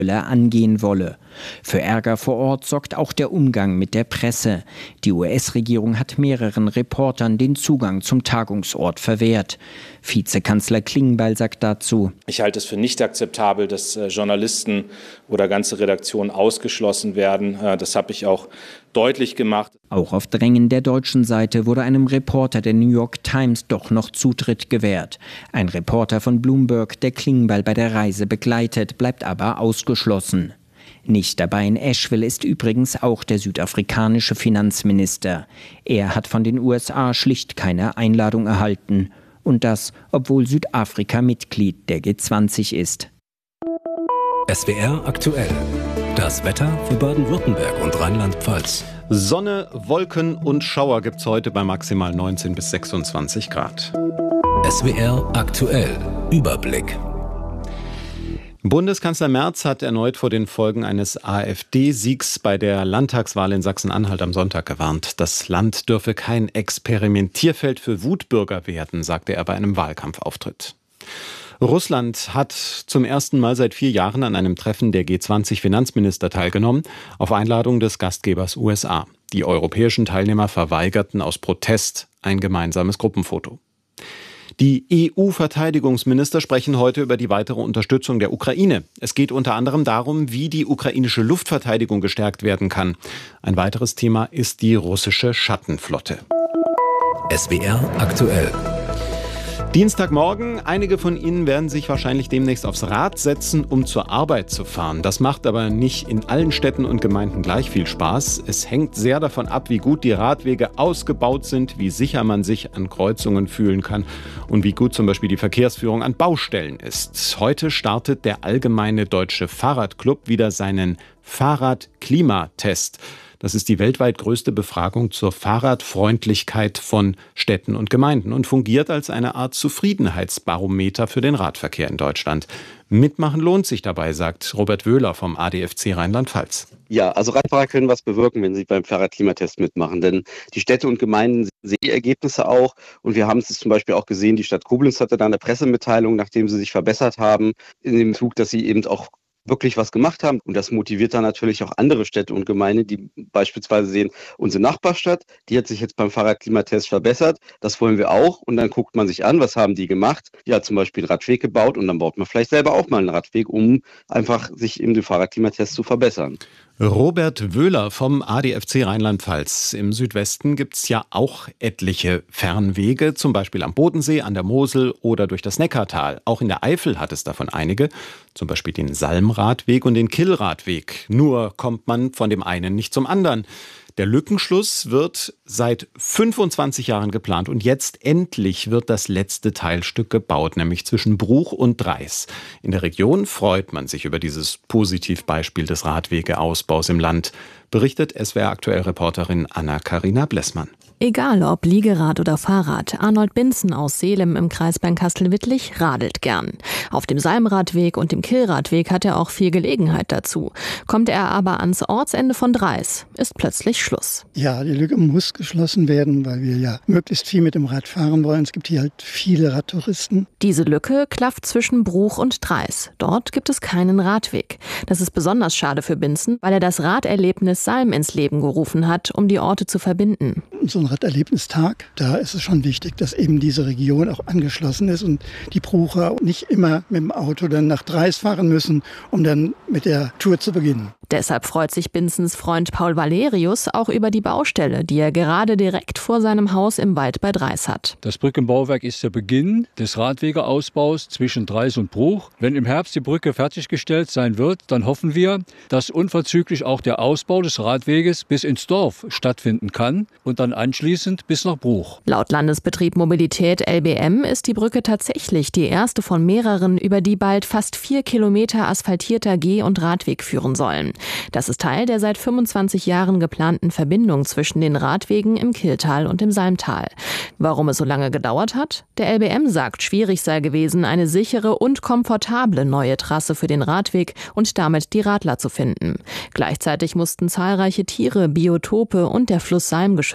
angehen wolle. Für Ärger vor Ort sorgt auch der Umgang mit der Presse. Die US-Regierung hat mehreren Reportern den Zugang zum Tagungsort verwehrt. Vizekanzler Klingbeil sagt dazu: Ich halte es für nicht akzeptabel, dass Journalisten oder ganze Redaktionen ausgeschlossen werden. Das habe ich auch deutlich gemacht. Auch auf Drängen der deutschen Seite wurde einem Reporter der New York Times doch noch Zutritt gewährt. Ein Reporter von Bloomberg, der Klingbeil bei der Reise begleitet, bleibt aber ausgeschlossen. Nicht dabei in Asheville ist übrigens auch der südafrikanische Finanzminister. Er hat von den USA schlicht keine Einladung erhalten. Und das, obwohl Südafrika Mitglied der G20 ist. SWR aktuell. Das Wetter für Baden-Württemberg und Rheinland-Pfalz. Sonne, Wolken und Schauer gibt's heute bei maximal 19 bis 26 Grad. SWR aktuell. Überblick. Bundeskanzler Merz hat erneut vor den Folgen eines AfD-Siegs bei der Landtagswahl in Sachsen-Anhalt am Sonntag gewarnt. Das Land dürfe kein Experimentierfeld für Wutbürger werden, sagte er bei einem Wahlkampfauftritt. Russland hat zum ersten Mal seit 4 Jahren an einem Treffen der G20-Finanzminister teilgenommen, auf Einladung des Gastgebers USA. Die europäischen Teilnehmer verweigerten aus Protest ein gemeinsames Gruppenfoto. Die EU-Verteidigungsminister sprechen heute über die weitere Unterstützung der Ukraine. Es geht unter anderem darum, wie die ukrainische Luftverteidigung gestärkt werden kann. Ein weiteres Thema ist die russische Schattenflotte. SWR aktuell. Dienstagmorgen, einige von Ihnen werden sich wahrscheinlich demnächst aufs Rad setzen, um zur Arbeit zu fahren. Das macht aber nicht in allen Städten und Gemeinden gleich viel Spaß. Es hängt sehr davon ab, wie gut die Radwege ausgebaut sind, wie sicher man sich an Kreuzungen fühlen kann und wie gut zum Beispiel die Verkehrsführung an Baustellen ist. Heute startet der Allgemeine Deutsche Fahrradclub wieder seinen Fahrradklimatest. Das ist die weltweit größte Befragung zur Fahrradfreundlichkeit von Städten und Gemeinden und fungiert als eine Art Zufriedenheitsbarometer für den Radverkehr in Deutschland. Mitmachen lohnt sich dabei, sagt Robert Wöhler vom ADFC Rheinland-Pfalz. Ja, also Radfahrer können was bewirken, wenn sie beim Fahrradklimatest mitmachen, denn die Städte und Gemeinden sehen die Ergebnisse auch und wir haben es zum Beispiel auch gesehen, die Stadt Koblenz hatte da eine Pressemitteilung, nachdem sie sich verbessert haben, in dem Zug, dass sie eben auch wirklich was gemacht haben. Und das motiviert dann natürlich auch andere Städte und Gemeinden, die beispielsweise sehen, unsere Nachbarstadt, die hat sich jetzt beim Fahrradklimatest verbessert. Das wollen wir auch. Und dann guckt man sich an, was haben die gemacht? Ja, zum Beispiel einen Radweg gebaut und dann baut man vielleicht selber auch mal einen Radweg, um einfach sich im Fahrradklimatest zu verbessern. Robert Wöhler vom ADFC Rheinland-Pfalz. Im Südwesten gibt es ja auch etliche Fernwege, zum Beispiel am Bodensee, an der Mosel oder durch das Neckartal. Auch in der Eifel hat es davon einige, zum Beispiel den Salmradweg und den Killradweg. Nur kommt man von dem einen nicht zum anderen. Der Lückenschluss wird seit 25 Jahren geplant und jetzt endlich wird das letzte Teilstück gebaut, nämlich zwischen Bruch und Dreis. In der Region freut man sich über dieses Positivbeispiel des Radwegeausbaus im Land, berichtet SWR-Aktuell-Reporterin Anna-Karina Blessmann. Egal ob Liegerad oder Fahrrad, Arnold Binzen aus Seelem im Kreis Bernkastel-Wittlich radelt gern. Auf dem Salmradweg und dem Killradweg hat er auch viel Gelegenheit dazu. Kommt er aber ans Ortsende von Dreis, ist plötzlich Schluss. Ja, die Lücke muss geschlossen werden, weil wir ja möglichst viel mit dem Rad fahren wollen. Es gibt hier halt viele Radtouristen. Diese Lücke klafft zwischen Bruch und Dreis. Dort gibt es keinen Radweg. Das ist besonders schade für Binzen, weil er das Raderlebnis Salm ins Leben gerufen hat, um die Orte zu verbinden. So ein Raderlebnistag, da ist es schon wichtig, dass eben diese Region auch angeschlossen ist und die Brucher nicht immer mit dem Auto dann nach Dreis fahren müssen, um dann mit der Tour zu beginnen. Deshalb freut sich Binzens Freund Paul Valerius auch über die Baustelle, die er gerade direkt vor seinem Haus im Wald bei Dreis hat. Das Brückenbauwerk ist der Beginn des Radwegeausbaus zwischen Dreis und Bruch. Wenn im Herbst die Brücke fertiggestellt sein wird, dann hoffen wir, dass unverzüglich auch der Ausbau des Radweges bis ins Dorf stattfinden kann und dann anschließend bis nach Bruch. Laut Landesbetrieb Mobilität LBM ist die Brücke tatsächlich die erste von mehreren, über die bald fast 4 Kilometer asphaltierter Geh- und Radweg führen sollen. Das ist Teil der seit 25 Jahren geplanten Verbindung zwischen den Radwegen im Kylltal und im Salmtal. Warum es so lange gedauert hat? Der LBM sagt, schwierig sei gewesen, eine sichere und komfortable neue Trasse für den Radweg und damit die Radler zu finden. Gleichzeitig mussten zahlreiche Tiere, Biotope und der Fluss Salm geschützt werden.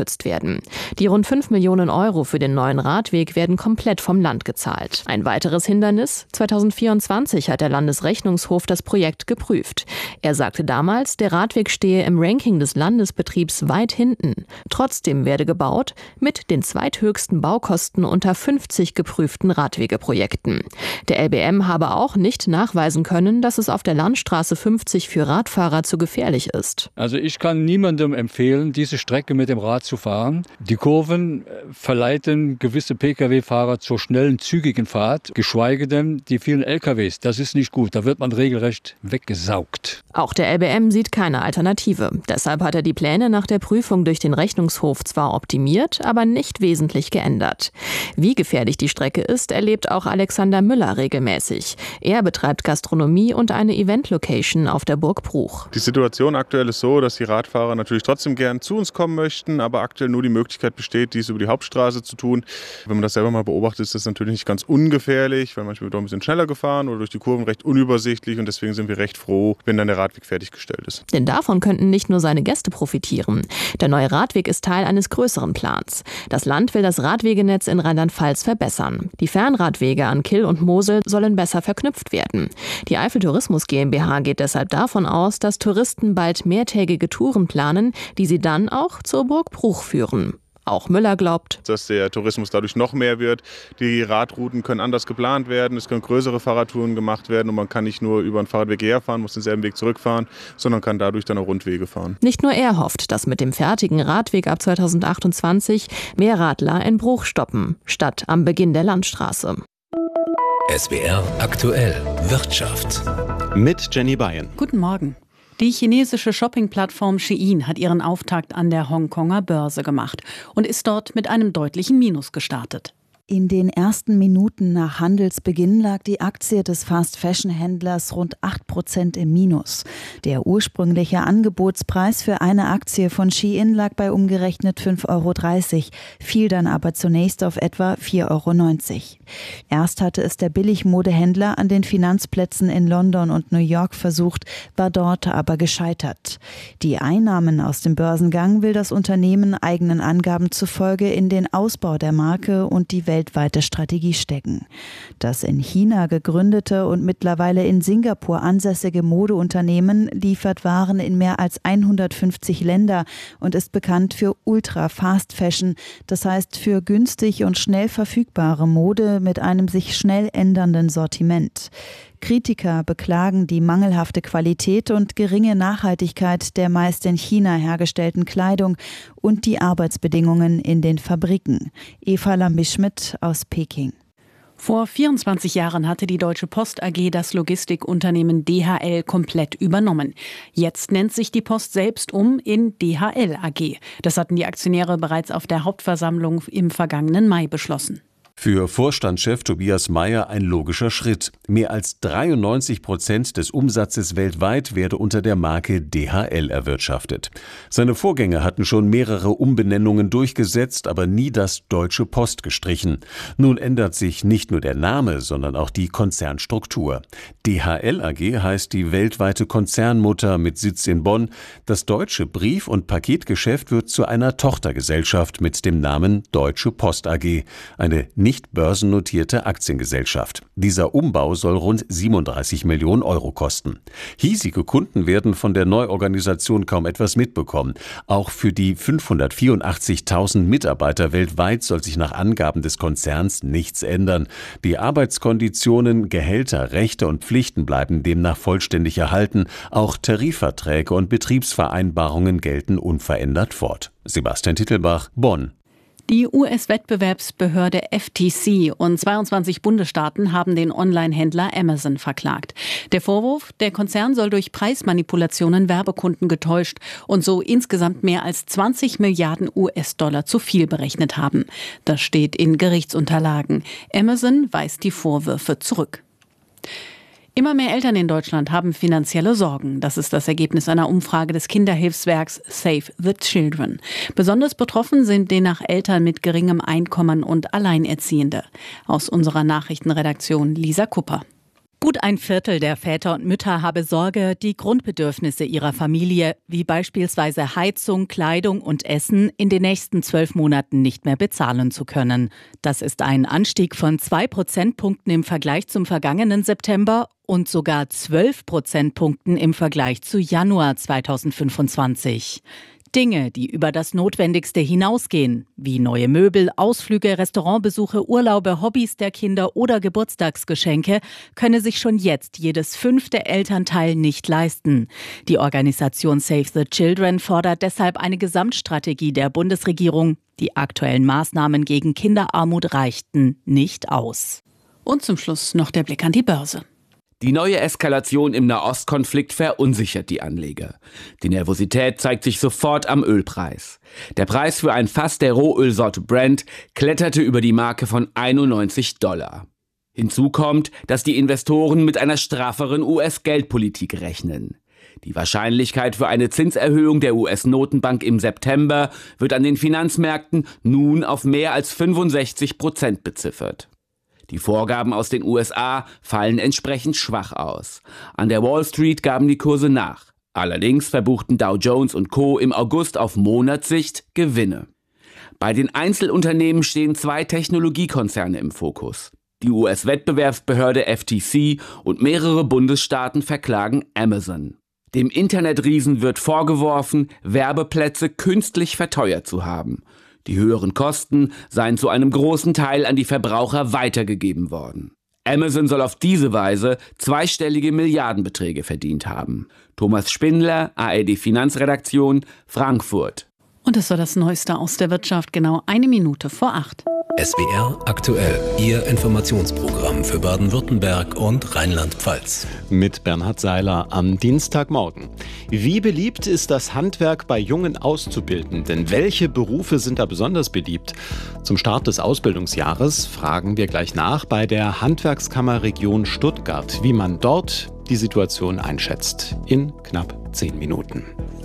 werden. Die rund 5 Millionen Euro für den neuen Radweg werden komplett vom Land gezahlt. Ein weiteres Hindernis: 2024 hat der Landesrechnungshof das Projekt geprüft. Er sagte damals, der Radweg stehe im Ranking des Landesbetriebs weit hinten. Trotzdem werde gebaut, mit den zweithöchsten Baukosten unter 50 geprüften Radwegeprojekten. Der LBM habe auch nicht nachweisen können, dass es auf der Landstraße 50 für Radfahrer zu gefährlich ist. Also ich kann niemandem empfehlen, diese Strecke mit dem Rad zu fahren. Die Kurven verleiten gewisse Pkw-Fahrer zur schnellen, zügigen Fahrt, geschweige denn die vielen LKWs. Das ist nicht gut, da wird man regelrecht weggesaugt. Auch der LBM sieht keine Alternative. Deshalb hat er die Pläne nach der Prüfung durch den Rechnungshof zwar optimiert, aber nicht wesentlich geändert. Wie gefährlich die Strecke ist, erlebt auch Alexander Müller regelmäßig. Er betreibt Gastronomie und eine Event-Location auf der Burg Bruch. Die Situation aktuell ist so, dass die Radfahrer natürlich trotzdem gern zu uns kommen möchten, aber aktuell nur die Möglichkeit besteht, dies über die Hauptstraße zu tun. Wenn man das selber mal beobachtet, ist das natürlich nicht ganz ungefährlich, weil manchmal wird auch ein bisschen schneller gefahren oder durch die Kurven recht unübersichtlich, und deswegen sind wir recht froh, wenn dann der Radweg fertiggestellt ist. Denn davon könnten nicht nur seine Gäste profitieren. Der neue Radweg ist Teil eines größeren Plans. Das Land will das Radwegenetz in Rheinland-Pfalz verbessern. Die Fernradwege an Kyll und Mosel sollen besser verknüpft werden. Die Eifel Tourismus GmbH geht deshalb davon aus, dass Touristen bald mehrtägige Touren planen, die sie dann auch zur Burg Bruch führen. Auch Müller glaubt, dass der Tourismus dadurch noch mehr wird. Die Radrouten können anders geplant werden, es können größere Fahrradtouren gemacht werden und man kann nicht nur über einen Fahrradweg herfahren, muss denselben Weg zurückfahren, sondern kann dadurch dann auch Rundwege fahren. Nicht nur er hofft, dass mit dem fertigen Radweg ab 2028 mehr Radler in Bruch stoppen, statt am Beginn der Landstraße. SWR aktuell Wirtschaft. Mit Jenny Bayen. Guten Morgen. Die chinesische Shopping-Plattform Shein hat ihren Auftakt an der Hongkonger Börse gemacht und ist dort mit einem deutlichen Minus gestartet. In den ersten Minuten nach Handelsbeginn lag die Aktie des Fast-Fashion-Händlers rund 8% im Minus. Der ursprüngliche Angebotspreis für eine Aktie von Shein lag bei umgerechnet 5,30 €, fiel dann aber zunächst auf etwa 4,90 €. Erst hatte es der Billigmodehändler an den Finanzplätzen in London und New York versucht, war dort aber gescheitert. Die Einnahmen aus dem Börsengang will das Unternehmen eigenen Angaben zufolge in den Ausbau der Marke und die weltweite Strategie stecken. Das in China gegründete und mittlerweile in Singapur ansässige Modeunternehmen liefert Waren in mehr als 150 Länder und ist bekannt für Ultra-Fast-Fashion, das heißt für günstig und schnell verfügbare Mode mit einem sich schnell ändernden Sortiment. Kritiker beklagen die mangelhafte Qualität und geringe Nachhaltigkeit der meist in China hergestellten Kleidung und die Arbeitsbedingungen in den Fabriken. Eva Lambi-Schmidt aus Peking. Vor 24 Jahren hatte die Deutsche Post AG das Logistikunternehmen DHL komplett übernommen. Jetzt nennt sich die Post selbst um in DHL AG. Das hatten die Aktionäre bereits auf der Hauptversammlung im vergangenen Mai beschlossen. Für Vorstandschef Tobias Meyer ein logischer Schritt. Mehr als 93% des Umsatzes weltweit werde unter der Marke DHL erwirtschaftet. Seine Vorgänger hatten schon mehrere Umbenennungen durchgesetzt, aber nie das Deutsche Post gestrichen. Nun ändert sich nicht nur der Name, sondern auch die Konzernstruktur. DHL AG heißt die weltweite Konzernmutter mit Sitz in Bonn. Das deutsche Brief- und Paketgeschäft wird zu einer Tochtergesellschaft mit dem Namen Deutsche Post AG. Eine nicht börsennotierte Aktiengesellschaft. Dieser Umbau soll rund 37 Millionen Euro kosten. Hiesige Kunden werden von der Neuorganisation kaum etwas mitbekommen. Auch für die 584.000 Mitarbeiter weltweit soll sich nach Angaben des Konzerns nichts ändern. Die Arbeitskonditionen, Gehälter, Rechte und Pflichten bleiben demnach vollständig erhalten. Auch Tarifverträge und Betriebsvereinbarungen gelten unverändert fort. Sebastian Tittelbach, Bonn. Die US-Wettbewerbsbehörde FTC und 22 Bundesstaaten haben den Online-Händler Amazon verklagt. Der Vorwurf, der Konzern soll durch Preismanipulationen Werbekunden getäuscht und so insgesamt mehr als 20 Milliarden US-Dollar zu viel berechnet haben. Das steht in Gerichtsunterlagen. Amazon weist die Vorwürfe zurück. Immer mehr Eltern in Deutschland haben finanzielle Sorgen. Das ist das Ergebnis einer Umfrage des Kinderhilfswerks Save the Children. Besonders betroffen sind demnach Eltern mit geringem Einkommen und Alleinerziehende. Aus unserer Nachrichtenredaktion Lisa Kupper. Gut ein Viertel der Väter und Mütter habe Sorge, die Grundbedürfnisse ihrer Familie, wie beispielsweise Heizung, Kleidung und Essen, in den nächsten 12 Monaten nicht mehr bezahlen zu können. Das ist ein Anstieg von 2 Prozentpunkten im Vergleich zum vergangenen September und sogar 12 Prozentpunkten im Vergleich zu Januar 2025. Dinge, die über das Notwendigste hinausgehen, wie neue Möbel, Ausflüge, Restaurantbesuche, Urlaube, Hobbys der Kinder oder Geburtstagsgeschenke, könne sich schon jetzt jedes 5. Elternteil nicht leisten. Die Organisation Save the Children fordert deshalb eine Gesamtstrategie der Bundesregierung. Die aktuellen Maßnahmen gegen Kinderarmut reichten nicht aus. Und zum Schluss noch der Blick an die Börse. Die neue Eskalation im Nahostkonflikt verunsichert die Anleger. Die Nervosität zeigt sich sofort am Ölpreis. Der Preis für ein Fass der Rohölsorte Brent kletterte über die Marke von $91. Hinzu kommt, dass die Investoren mit einer strafferen US-Geldpolitik rechnen. Die Wahrscheinlichkeit für eine Zinserhöhung der US-Notenbank im September wird an den Finanzmärkten nun auf mehr als 65% beziffert. Die Vorgaben aus den USA fallen entsprechend schwach aus. An der Wall Street gaben die Kurse nach. Allerdings verbuchten Dow Jones und Co. im August auf Monatssicht Gewinne. Bei den Einzelunternehmen stehen 2 Technologiekonzerne im Fokus. Die US-Wettbewerbsbehörde FTC und mehrere Bundesstaaten verklagen Amazon. Dem Internetriesen wird vorgeworfen, Werbeplätze künstlich verteuert zu haben. Die höheren Kosten seien zu einem großen Teil an die Verbraucher weitergegeben worden. Amazon soll auf diese Weise zweistellige Milliardenbeträge verdient haben. Thomas Spindler, ARD Finanzredaktion, Frankfurt. Und das war das Neueste aus der Wirtschaft, genau 1 Minute vor 8. SWR aktuell, Ihr Informationsprogramm für Baden-Württemberg und Rheinland-Pfalz. Mit Bernhard Seiler am Dienstagmorgen. Wie beliebt ist das Handwerk bei jungen Auszubildenden? Welche Berufe sind da besonders beliebt? Zum Start des Ausbildungsjahres fragen wir gleich nach bei der Handwerkskammer Region Stuttgart, wie man dort die Situation einschätzt. In knapp 10 Minuten.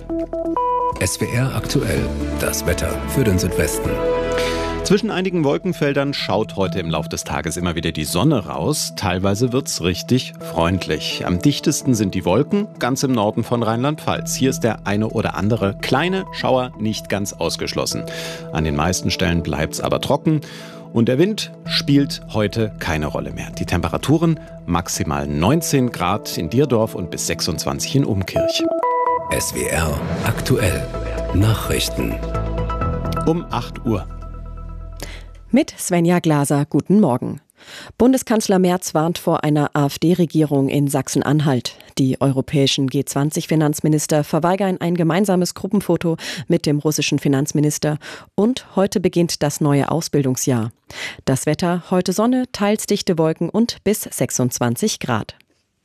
SWR aktuell, das Wetter für den Südwesten. Zwischen einigen Wolkenfeldern schaut heute im Laufe des Tages immer wieder die Sonne raus. Teilweise wird's richtig freundlich. Am dichtesten sind die Wolken ganz im Norden von Rheinland-Pfalz. Hier ist der eine oder andere kleine Schauer nicht ganz ausgeschlossen. An den meisten Stellen bleibt's aber trocken. Und der Wind spielt heute keine Rolle mehr. Die Temperaturen maximal 19 Grad in Dierdorf und bis 26 in Umkirch. SWR aktuell. Nachrichten. Um 8 Uhr. Mit Svenja Glaser, guten Morgen. Bundeskanzler Merz warnt vor einer AfD-Regierung in Sachsen-Anhalt. Die europäischen G20-Finanzminister verweigern ein gemeinsames Gruppenfoto mit dem russischen Finanzminister. Und heute beginnt das neue Ausbildungsjahr. Das Wetter, heute Sonne, teils dichte Wolken und bis 26 Grad.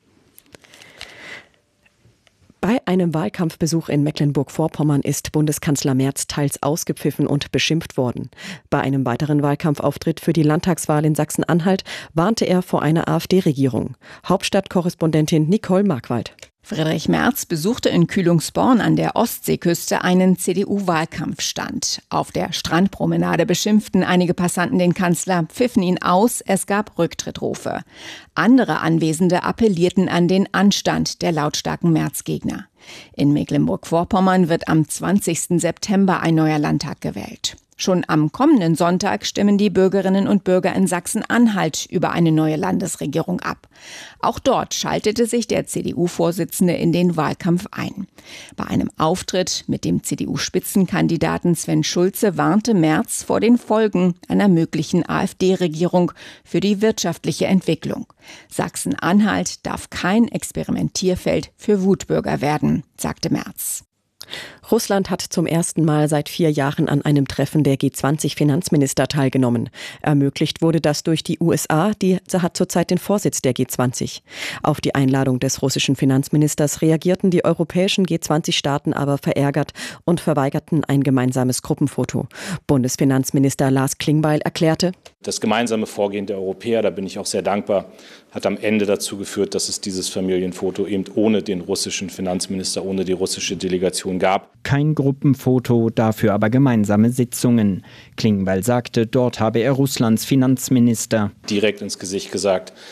Bei einem Wahlkampfbesuch in Mecklenburg-Vorpommern ist Bundeskanzler Merz teils ausgepfiffen und beschimpft worden. Bei einem weiteren Wahlkampfauftritt für die Landtagswahl in Sachsen-Anhalt warnte er vor einer AfD-Regierung. Hauptstadtkorrespondentin Nicole Markwald. Friedrich Merz besuchte in Kühlungsborn an der Ostseeküste einen CDU-Wahlkampfstand. Auf der Strandpromenade beschimpften einige Passanten den Kanzler, pfiffen ihn aus, es gab Rücktrittrufe. Andere Anwesende appellierten an den Anstand der lautstarken Merz-Gegner. In Mecklenburg-Vorpommern wird am 20. September ein neuer Landtag gewählt. Schon am kommenden Sonntag stimmen die Bürgerinnen und Bürger in Sachsen-Anhalt über eine neue Landesregierung ab. Auch dort schaltete sich der CDU-Vorsitzende in den Wahlkampf ein. Bei einem Auftritt mit dem CDU-Spitzenkandidaten Sven Schulze warnte Merz vor den Folgen einer möglichen AfD-Regierung für die wirtschaftliche Entwicklung. Sachsen-Anhalt darf kein Experimentierfeld für Wutbürger werden, sagte Merz. Russland hat zum ersten Mal seit 4 Jahren an einem Treffen der G20-Finanzminister teilgenommen. Ermöglicht wurde das durch die USA, die hat zurzeit den Vorsitz der G20. Auf die Einladung des russischen Finanzministers reagierten die europäischen G20-Staaten aber verärgert und verweigerten ein gemeinsames Gruppenfoto. Bundesfinanzminister Lars Klingbeil erklärte: Das gemeinsame Vorgehen der Europäer, da bin ich auch sehr dankbar, hat am Ende dazu geführt, dass es dieses Familienfoto eben ohne den russischen Finanzminister, ohne die russische Delegation gab. Kein Gruppenfoto, dafür aber gemeinsame Sitzungen. Klingbeil sagte, dort habe er Russlands Finanzminister direkt ins Gesicht gesagt,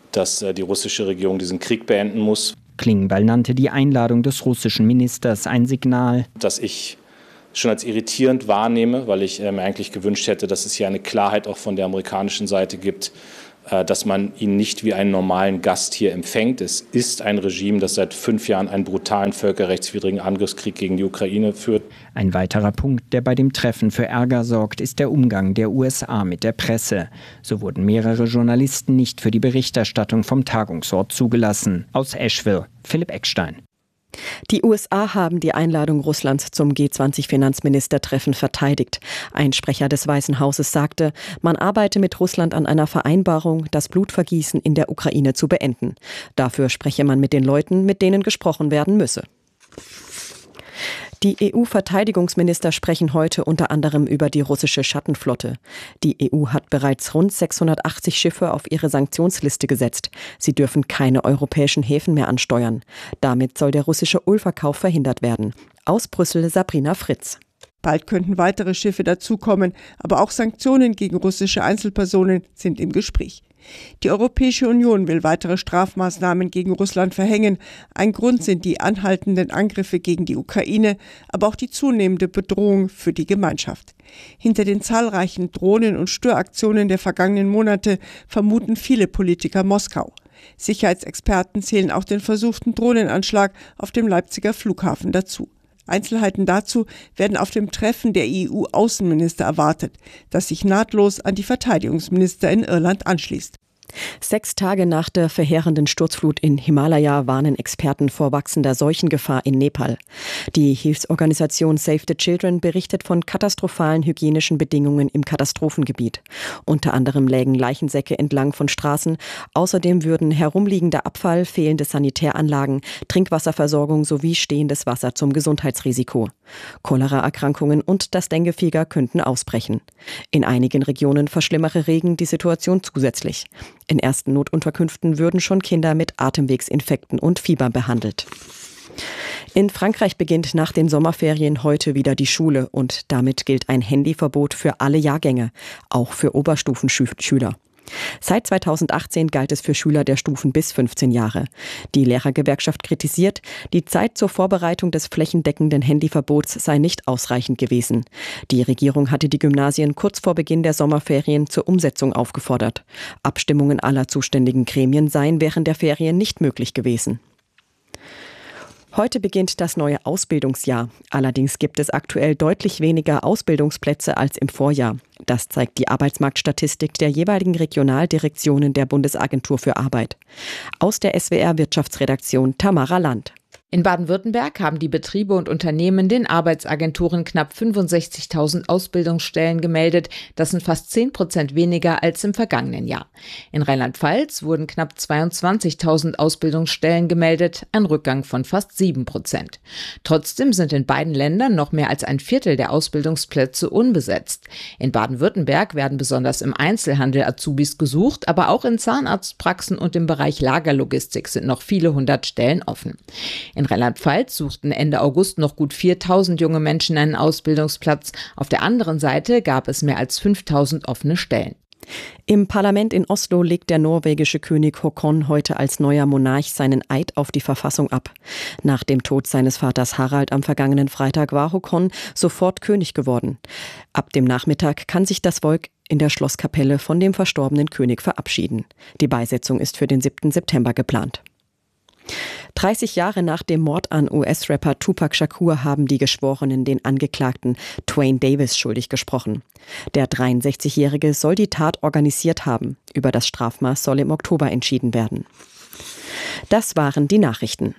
dass die russische Regierung diesen Krieg beenden muss. Klingbeil nannte die Einladung des russischen Ministers ein Signal, das ich schon als irritierend wahrnehme, weil ich mir eigentlich gewünscht hätte, dass es hier eine Klarheit auch von der amerikanischen Seite gibt, dass man ihn nicht wie einen normalen Gast hier empfängt. Es ist ein Regime, das seit 5 Jahren einen brutalen völkerrechtswidrigen Angriffskrieg gegen die Ukraine führt. Ein weiterer Punkt, der bei dem Treffen für Ärger sorgt, ist der Umgang der USA mit der Presse. So wurden mehrere Journalisten nicht für die Berichterstattung vom Tagungsort zugelassen. Aus Asheville, Philipp Eckstein. Die USA haben die Einladung Russlands zum G20-Finanzministertreffen verteidigt. Ein Sprecher des Weißen Hauses sagte, man arbeite mit Russland an einer Vereinbarung, das Blutvergießen in der Ukraine zu beenden. Dafür spreche man mit den Leuten, mit denen gesprochen werden müsse. Die EU-Verteidigungsminister sprechen heute unter anderem über die russische Schattenflotte. Die EU hat bereits rund 680 Schiffe auf ihre Sanktionsliste gesetzt. Sie dürfen keine europäischen Häfen mehr ansteuern. Damit soll der russische Ölverkauf verhindert werden. Aus Brüssel Sabrina Fritz. Bald könnten weitere Schiffe dazukommen, aber auch Sanktionen gegen russische Einzelpersonen sind im Gespräch. Die Europäische Union will weitere Strafmaßnahmen gegen Russland verhängen. Ein Grund sind die anhaltenden Angriffe gegen die Ukraine, aber auch die zunehmende Bedrohung für die Gemeinschaft. Hinter den zahlreichen Drohnen- und Störaktionen der vergangenen Monate vermuten viele Politiker Moskau. Sicherheitsexperten zählen auch den versuchten Drohnenanschlag auf dem Leipziger Flughafen dazu. Einzelheiten dazu werden auf dem Treffen der EU-Außenminister erwartet, das sich nahtlos an die Verteidigungsminister in Irland anschließt. 6 Tage nach der verheerenden Sturzflut in Himalaya warnen Experten vor wachsender Seuchengefahr in Nepal. Die Hilfsorganisation Save the Children berichtet von katastrophalen hygienischen Bedingungen im Katastrophengebiet. Unter anderem lägen Leichensäcke entlang von Straßen. Außerdem würden herumliegender Abfall, fehlende Sanitäranlagen, Trinkwasserversorgung sowie stehendes Wasser zum Gesundheitsrisiko. Choleraerkrankungen und das Denguefieber könnten ausbrechen. In einigen Regionen verschlimmere Regen die Situation zusätzlich. In ersten Notunterkünften würden schon Kinder mit Atemwegsinfekten und Fieber behandelt. In Frankreich beginnt nach den Sommerferien heute wieder die Schule und damit gilt ein Handyverbot für alle Jahrgänge, auch für Oberstufenschüler. Seit 2018 galt es für Schüler der Stufen bis 15 Jahre. Die Lehrergewerkschaft kritisiert, die Zeit zur Vorbereitung des flächendeckenden Handyverbots sei nicht ausreichend gewesen. Die Regierung hatte die Gymnasien kurz vor Beginn der Sommerferien zur Umsetzung aufgefordert. Abstimmungen aller zuständigen Gremien seien während der Ferien nicht möglich gewesen. Heute beginnt das neue Ausbildungsjahr. Allerdings gibt es aktuell deutlich weniger Ausbildungsplätze als im Vorjahr. Das zeigt die Arbeitsmarktstatistik der jeweiligen Regionaldirektionen der Bundesagentur für Arbeit. Aus der SWR Wirtschaftsredaktion Tamara Land. In Baden-Württemberg haben die Betriebe und Unternehmen den Arbeitsagenturen knapp 65.000 Ausbildungsstellen gemeldet. Das sind fast 10% weniger als im vergangenen Jahr. In Rheinland-Pfalz wurden knapp 22.000 Ausbildungsstellen gemeldet, ein Rückgang von fast 7%. Trotzdem sind in beiden Ländern noch mehr als ein Viertel der Ausbildungsplätze unbesetzt. In Baden-Württemberg werden besonders im Einzelhandel Azubis gesucht, aber auch in Zahnarztpraxen und im Bereich Lagerlogistik sind noch viele 100 Stellen offen. In Rheinland-Pfalz suchten Ende August noch gut 4.000 junge Menschen einen Ausbildungsplatz. Auf der anderen Seite gab es mehr als 5.000 offene Stellen. Im Parlament in Oslo legt der norwegische König Håkon heute als neuer Monarch seinen Eid auf die Verfassung ab. Nach dem Tod seines Vaters Harald am vergangenen Freitag war Håkon sofort König geworden. Ab dem Nachmittag kann sich das Volk in der Schlosskapelle von dem verstorbenen König verabschieden. Die Beisetzung ist für den 7. September geplant. 30 Jahre nach dem Mord an US-Rapper Tupac Shakur haben die Geschworenen den Angeklagten Twain Davis schuldig gesprochen. Der 63-Jährige soll die Tat organisiert haben. Über das Strafmaß soll im Oktober entschieden werden. Das waren die Nachrichten.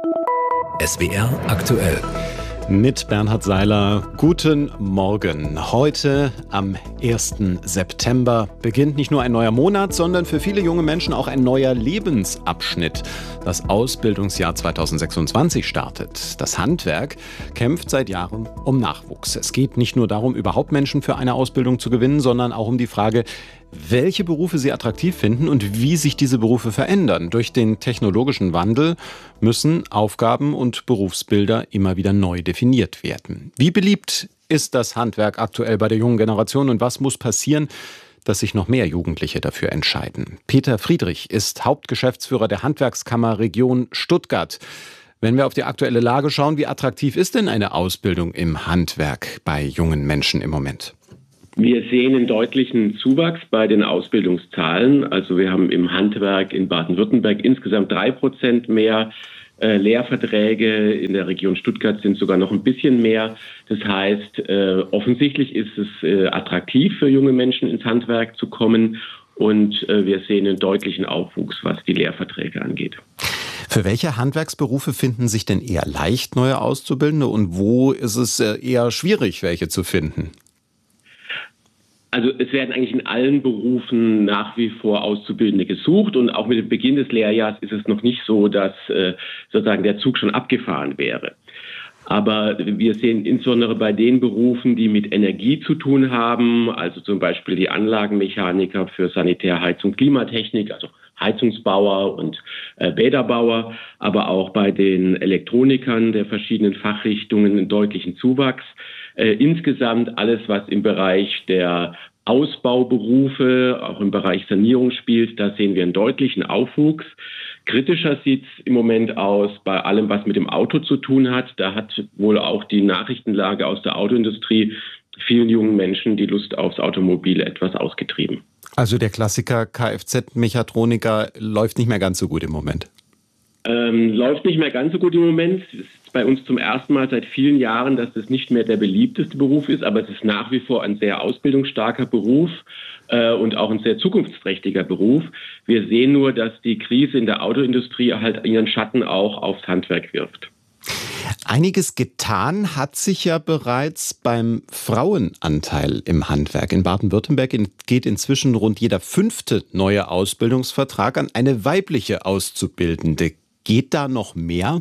SWR aktuell. Mit Bernhard Seiler. Guten Morgen. Heute am 1. September beginnt nicht nur ein neuer Monat, sondern für viele junge Menschen auch ein neuer Lebensabschnitt. Das Ausbildungsjahr 2026 startet. Das Handwerk kämpft seit Jahren um Nachwuchs. Es geht nicht nur darum, überhaupt Menschen für eine Ausbildung zu gewinnen, sondern auch um die Frage, welche Berufe sie attraktiv finden und wie sich diese Berufe verändern. Durch den technologischen Wandel müssen Aufgaben und Berufsbilder immer wieder neu definiert werden. Wie beliebt ist das Handwerk aktuell bei der jungen Generation und was muss passieren, dass sich noch mehr Jugendliche dafür entscheiden. Peter Friedrich ist Hauptgeschäftsführer der Handwerkskammer Region Stuttgart. Wenn wir auf die aktuelle Lage schauen, wie attraktiv ist denn eine Ausbildung im Handwerk bei jungen Menschen im Moment? Wir sehen einen deutlichen Zuwachs bei den Ausbildungszahlen. Also wir haben im Handwerk in Baden-Württemberg insgesamt 3% mehr Lehrverträge. In der Region Stuttgart sind sogar noch ein bisschen mehr. Das heißt, offensichtlich ist es attraktiv für junge Menschen ins Handwerk zu kommen. Und wir sehen einen deutlichen Aufwuchs, was die Lehrverträge angeht. Für welche Handwerksberufe finden sich denn eher leicht neue Auszubildende und wo ist es eher schwierig, welche zu finden? Also es werden eigentlich in allen Berufen nach wie vor Auszubildende gesucht und auch mit dem Beginn des Lehrjahrs ist es noch nicht so, dass sozusagen der Zug schon abgefahren wäre. Aber wir sehen insbesondere bei den Berufen, die mit Energie zu tun haben, also zum Beispiel die Anlagenmechaniker für Sanitär, Heizung, Klimatechnik, also Heizungsbauer und Bäderbauer, aber auch bei den Elektronikern der verschiedenen Fachrichtungen einen deutlichen Zuwachs. Insgesamt alles, was im Bereich der Ausbauberufe, auch im Bereich Sanierung spielt, da sehen wir einen deutlichen Aufwuchs. Kritischer sieht es im Moment aus bei allem, was mit dem Auto zu tun hat. Da hat wohl auch die Nachrichtenlage aus der Autoindustrie vielen jungen Menschen die Lust aufs Automobil etwas ausgetrieben. Also der Klassiker Kfz-Mechatroniker läuft nicht mehr ganz so gut im Moment. Läuft nicht mehr ganz so gut im Moment. Es ist bei uns zum ersten Mal seit vielen Jahren, dass das nicht mehr der beliebteste Beruf ist, aber es ist nach wie vor ein sehr ausbildungsstarker Beruf und auch ein sehr zukunftsträchtiger Beruf. Wir sehen nur, dass die Krise in der Autoindustrie halt ihren Schatten auch aufs Handwerk wirft. Einiges getan hat sich ja bereits beim Frauenanteil im Handwerk. In Baden-Württemberg geht inzwischen rund jeder 5. neue Ausbildungsvertrag an eine weibliche Auszubildende. Geht da noch mehr?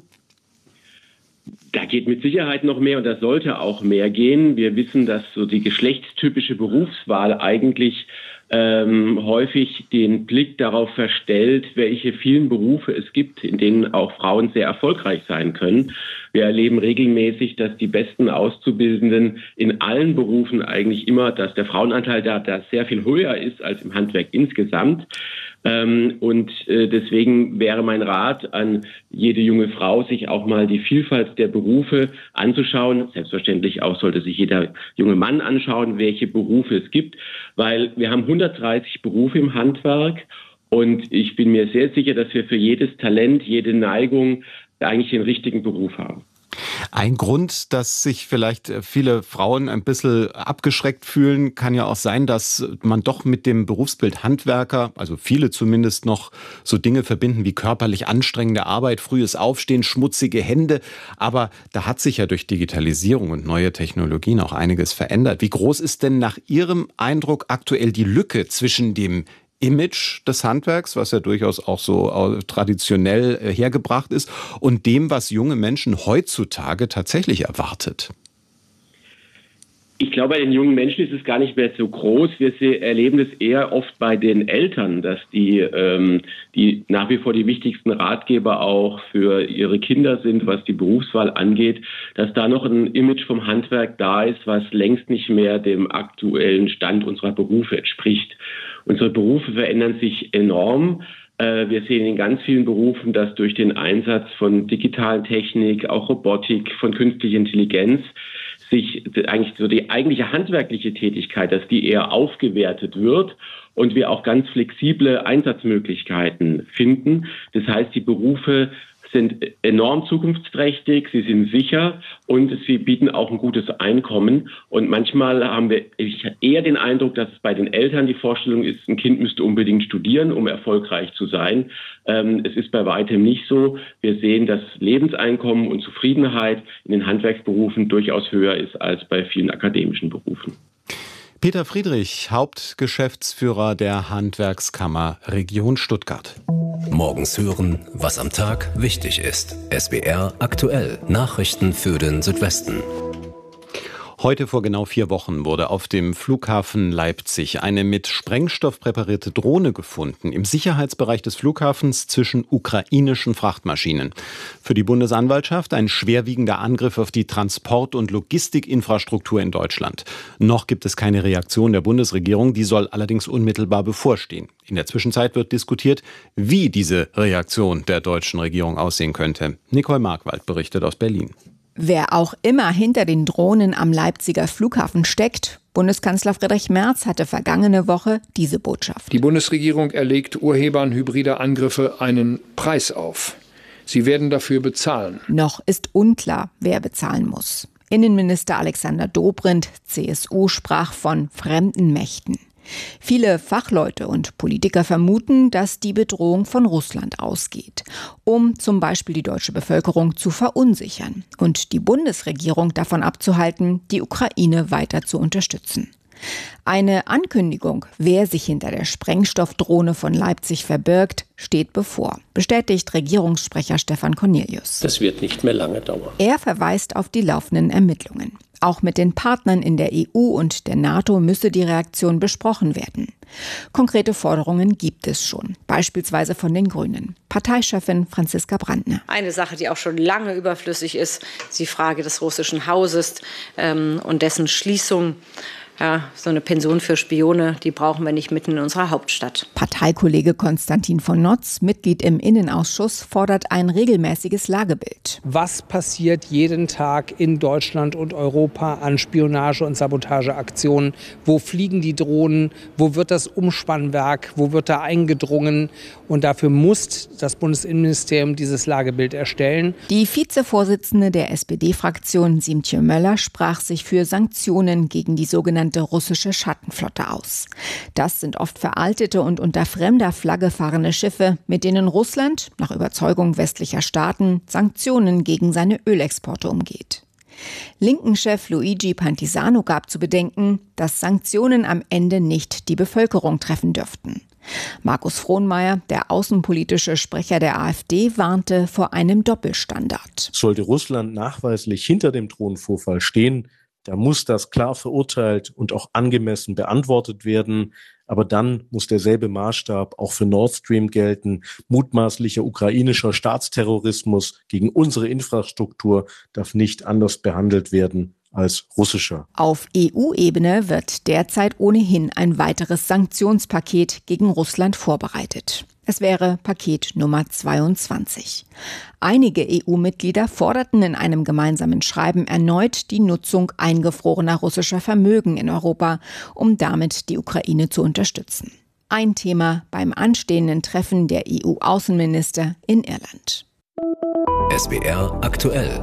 Da geht mit Sicherheit noch mehr und da sollte auch mehr gehen. Wir wissen, dass so die geschlechtstypische Berufswahl eigentlich häufig den Blick darauf verstellt, welche vielen Berufe es gibt, in denen auch Frauen sehr erfolgreich sein können. Wir erleben regelmäßig, dass die besten Auszubildenden in allen Berufen eigentlich immer, dass der Frauenanteil da sehr viel höher ist als im Handwerk insgesamt. Und deswegen wäre mein Rat an jede junge Frau, sich auch mal die Vielfalt der Berufe anzuschauen. Selbstverständlich auch sollte sich jeder junge Mann anschauen, welche Berufe es gibt, weil wir haben 130 Berufe im Handwerk und ich bin mir sehr sicher, dass wir für jedes Talent, jede Neigung eigentlich den richtigen Beruf haben. Ein Grund, dass sich vielleicht viele Frauen ein bisschen abgeschreckt fühlen, kann ja auch sein, dass man doch mit dem Berufsbild Handwerker, also viele zumindest, noch so Dinge verbinden wie körperlich anstrengende Arbeit, frühes Aufstehen, schmutzige Hände. Aber da hat sich ja durch Digitalisierung und neue Technologien auch einiges verändert. Wie groß ist denn nach Ihrem Eindruck aktuell die Lücke zwischen dem Image des Handwerks, was ja durchaus auch so traditionell hergebracht ist, und dem, was junge Menschen heutzutage tatsächlich erwartet? Ich glaube, bei den jungen Menschen ist es gar nicht mehr so groß. Wir erleben es eher oft bei den Eltern, dass die nach wie vor die wichtigsten Ratgeber auch für ihre Kinder sind, was die Berufswahl angeht, dass da noch ein Image vom Handwerk da ist, was längst nicht mehr dem aktuellen Stand unserer Berufe entspricht. Unsere Berufe verändern sich enorm. Wir sehen in ganz vielen Berufen, dass durch den Einsatz von digitalen Technik, auch Robotik, von künstlicher Intelligenz, sich eigentlich so die eigentliche handwerkliche Tätigkeit, dass die eher aufgewertet wird und wir auch ganz flexible Einsatzmöglichkeiten finden. Das heißt, die Berufe sind enorm zukunftsträchtig, sie sind sicher und sie bieten auch ein gutes Einkommen. Und manchmal haben wir eher den Eindruck, dass es bei den Eltern die Vorstellung ist, ein Kind müsste unbedingt studieren, um erfolgreich zu sein. Es ist bei weitem nicht so. Wir sehen, dass Lebenseinkommen und Zufriedenheit in den Handwerksberufen durchaus höher ist als bei vielen akademischen Berufen. Peter Friedrich, Hauptgeschäftsführer der Handwerkskammer Region Stuttgart. Morgens hören, was am Tag wichtig ist. SWR aktuell. Nachrichten für den Südwesten. Heute vor genau 4 Wochen wurde auf dem Flughafen Leipzig eine mit Sprengstoff präparierte Drohne gefunden, im Sicherheitsbereich des Flughafens zwischen ukrainischen Frachtmaschinen. Für die Bundesanwaltschaft ein schwerwiegender Angriff auf die Transport- und Logistikinfrastruktur in Deutschland. Noch gibt es keine Reaktion der Bundesregierung, die soll allerdings unmittelbar bevorstehen. In der Zwischenzeit wird diskutiert, wie diese Reaktion der deutschen Regierung aussehen könnte. Nicole Markwald berichtet aus Berlin. Wer auch immer hinter den Drohnen am Leipziger Flughafen steckt, Bundeskanzler Friedrich Merz hatte vergangene Woche diese Botschaft. Die Bundesregierung erlegt Urhebern hybrider Angriffe einen Preis auf. Sie werden dafür bezahlen. Noch ist unklar, wer bezahlen muss. Innenminister Alexander Dobrindt, CSU, sprach von fremden Mächten. Viele Fachleute und Politiker vermuten, dass die Bedrohung von Russland ausgeht, um zum Beispiel die deutsche Bevölkerung zu verunsichern und die Bundesregierung davon abzuhalten, die Ukraine weiter zu unterstützen. Eine Ankündigung, wer sich hinter der Sprengstoffdrohne von Leipzig verbirgt, steht bevor, bestätigt Regierungssprecher Stefan Cornelius. Das wird nicht mehr lange dauern. Er verweist auf die laufenden Ermittlungen. Auch mit den Partnern in der EU und der NATO müsse die Reaktion besprochen werden. Konkrete Forderungen gibt es schon, beispielsweise von den Grünen. Parteichefin Franziska Brandner. Eine Sache, die auch schon lange überflüssig ist die Frage des russischen Hauses und dessen Schließung. Ja, so eine Pension für Spione, die brauchen wir nicht mitten in unserer Hauptstadt. Parteikollege Konstantin von Notz, Mitglied im Innenausschuss, fordert ein regelmäßiges Lagebild. Was passiert jeden Tag in Deutschland und Europa an Spionage- und Sabotageaktionen? Wo fliegen die Drohnen? Wo wird das Umspannwerk? Wo wird da eingedrungen? Und dafür muss das Bundesinnenministerium dieses Lagebild erstellen. Die Vizevorsitzende der SPD-Fraktion, Siemtje Möller, sprach sich für Sanktionen gegen die sogenannte russische Schattenflotte aus. Das sind oft veraltete und unter fremder Flagge fahrende Schiffe, mit denen Russland, nach Überzeugung westlicher Staaten, Sanktionen gegen seine Ölexporte umgeht. Linken-Chef Luigi Pantisano gab zu bedenken, dass Sanktionen am Ende nicht die Bevölkerung treffen dürften. Markus Frohnmeier, der außenpolitische Sprecher der AfD, warnte vor einem Doppelstandard. Sollte Russland nachweislich hinter dem Drohnenvorfall stehen, da muss das klar verurteilt und auch angemessen beantwortet werden. Aber dann muss derselbe Maßstab auch für Nord Stream gelten. Mutmaßlicher ukrainischer Staatsterrorismus gegen unsere Infrastruktur darf nicht anders behandelt werden als russischer. Auf EU-Ebene wird derzeit ohnehin ein weiteres Sanktionspaket gegen Russland vorbereitet. Es wäre Paket Nummer 22. Einige EU-Mitglieder forderten in einem gemeinsamen Schreiben erneut die Nutzung eingefrorener russischer Vermögen in Europa, um damit die Ukraine zu unterstützen. Ein Thema beim anstehenden Treffen der EU-Außenminister in Irland. SWR aktuell.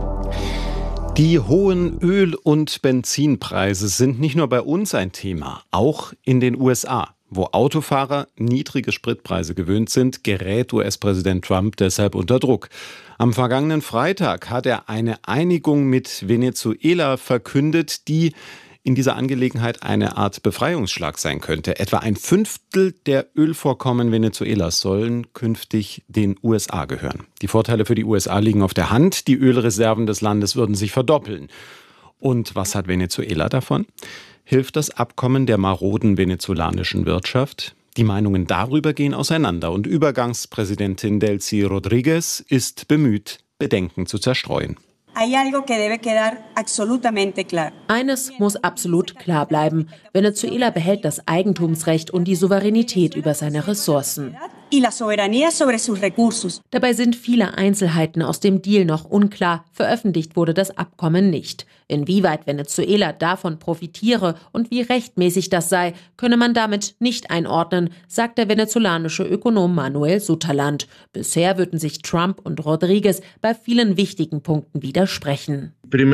Die hohen Öl- und Benzinpreise sind nicht nur bei uns ein Thema, auch in den USA. Wo Autofahrer niedrige Spritpreise gewöhnt sind, gerät US-Präsident Trump deshalb unter Druck. Am vergangenen Freitag hat er eine Einigung mit Venezuela verkündet, die in dieser Angelegenheit eine Art Befreiungsschlag sein könnte. Etwa 1/5 der Ölvorkommen Venezuelas sollen künftig den USA gehören. Die Vorteile für die USA liegen auf der Hand. Die Ölreserven des Landes würden sich verdoppeln. Und was hat Venezuela davon? Hilft das Abkommen der maroden venezolanischen Wirtschaft? Die Meinungen darüber gehen auseinander und Übergangspräsidentin Delcy Rodríguez ist bemüht, Bedenken zu zerstreuen. Eines muss absolut klar bleiben. Venezuela behält das Eigentumsrecht und die Souveränität über seine Ressourcen. Dabei sind viele Einzelheiten aus dem Deal noch unklar. Veröffentlicht wurde das Abkommen nicht. Inwieweit Venezuela davon profitiere und wie rechtmäßig das sei, könne man damit nicht einordnen, sagt der venezolanische Ökonom Manuel Sutherland. Bisher würden sich Trump und Rodríguez bei vielen wichtigen Punkten widersprechen.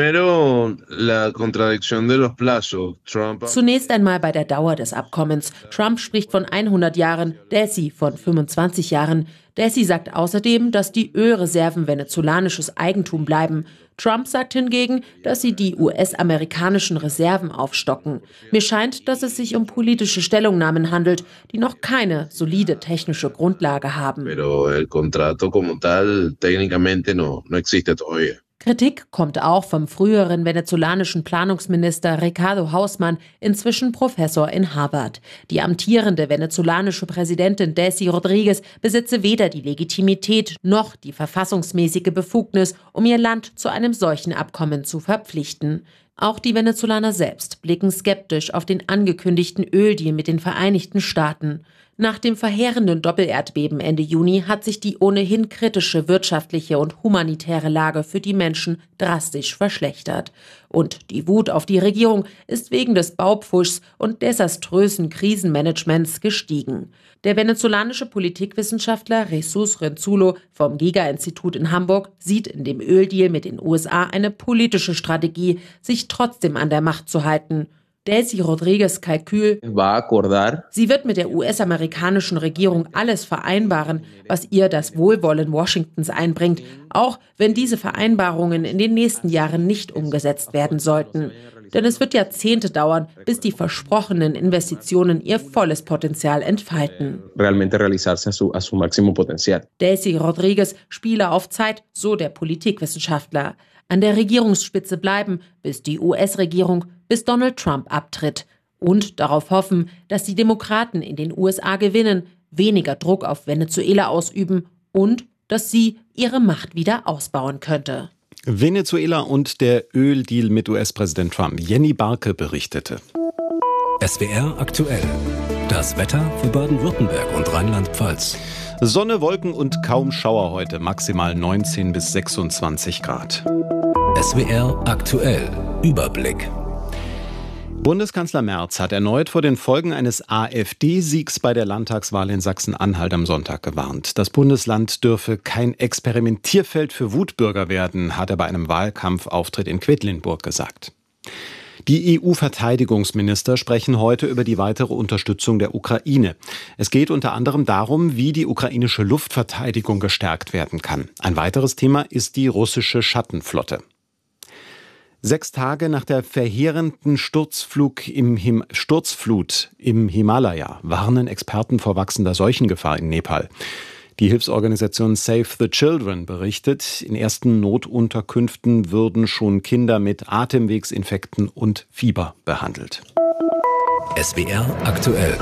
Zunächst einmal bei der Dauer des Abkommens. Trump spricht von 100 Jahren, Delcy von 25 Jahren. Delcy sagt außerdem, dass die Ölreserven venezolanisches Eigentum bleiben. Trump sagt hingegen, dass sie die US-amerikanischen Reserven aufstocken. Mir scheint, dass es sich um politische Stellungnahmen handelt, die noch keine solide technische Grundlage haben. Kritik kommt auch vom früheren venezolanischen Planungsminister Ricardo Hausmann, inzwischen Professor in Harvard. Die amtierende venezolanische Präsidentin Delcy Rodríguez besitze weder die Legitimität noch die verfassungsmäßige Befugnis, um ihr Land zu einem solchen Abkommen zu verpflichten. Auch die Venezolaner selbst blicken skeptisch auf den angekündigten Öldeal mit den Vereinigten Staaten. Nach dem verheerenden Doppelerdbeben Ende Juni hat sich die ohnehin kritische wirtschaftliche und humanitäre Lage für die Menschen drastisch verschlechtert. Und die Wut auf die Regierung ist wegen des Baupfuschs und desaströsen Krisenmanagements gestiegen. Der venezolanische Politikwissenschaftler Jesus Renzulo vom Giga-Institut in Hamburg sieht in dem Öldeal mit den USA eine politische Strategie, sich trotzdem an der Macht zu halten. Delcy Rodríguez Kalkül: Sie wird mit der US-amerikanischen Regierung alles vereinbaren, was ihr das Wohlwollen Washingtons einbringt, auch wenn diese Vereinbarungen in den nächsten Jahren nicht umgesetzt werden sollten. Denn es wird Jahrzehnte dauern, bis die versprochenen Investitionen ihr volles Potenzial entfalten. Delcy Rodríguez spiele auf Zeit, so der Politikwissenschaftler. An der Regierungsspitze bleiben, bis die US-Regierung, bis Donald Trump abtritt. Und darauf hoffen, dass die Demokraten in den USA gewinnen, weniger Druck auf Venezuela ausüben und dass sie ihre Macht wieder ausbauen könnte. Venezuela und der Öldeal mit US-Präsident Trump. Jenny Barke berichtete. SWR aktuell. Das Wetter für Baden-Württemberg und Rheinland-Pfalz. Sonne, Wolken und kaum Schauer heute. Maximal 19 bis 26 Grad. SWR aktuell. Überblick. Bundeskanzler Merz hat erneut vor den Folgen eines AfD-Siegs bei der Landtagswahl in Sachsen-Anhalt am Sonntag gewarnt. Das Bundesland dürfe kein Experimentierfeld für Wutbürger werden, hat er bei einem Wahlkampfauftritt in Quedlinburg gesagt. Die EU-Verteidigungsminister sprechen heute über die weitere Unterstützung der Ukraine. Es geht unter anderem darum, wie die ukrainische Luftverteidigung gestärkt werden kann. Ein weiteres Thema ist die russische Schattenflotte. 6 Tage nach der verheerenden Sturzflut im Himalaya warnen Experten vor wachsender Seuchengefahr in Nepal. Die Hilfsorganisation Save the Children berichtet, in ersten Notunterkünften würden schon Kinder mit Atemwegsinfekten und Fieber behandelt. SWR aktuell.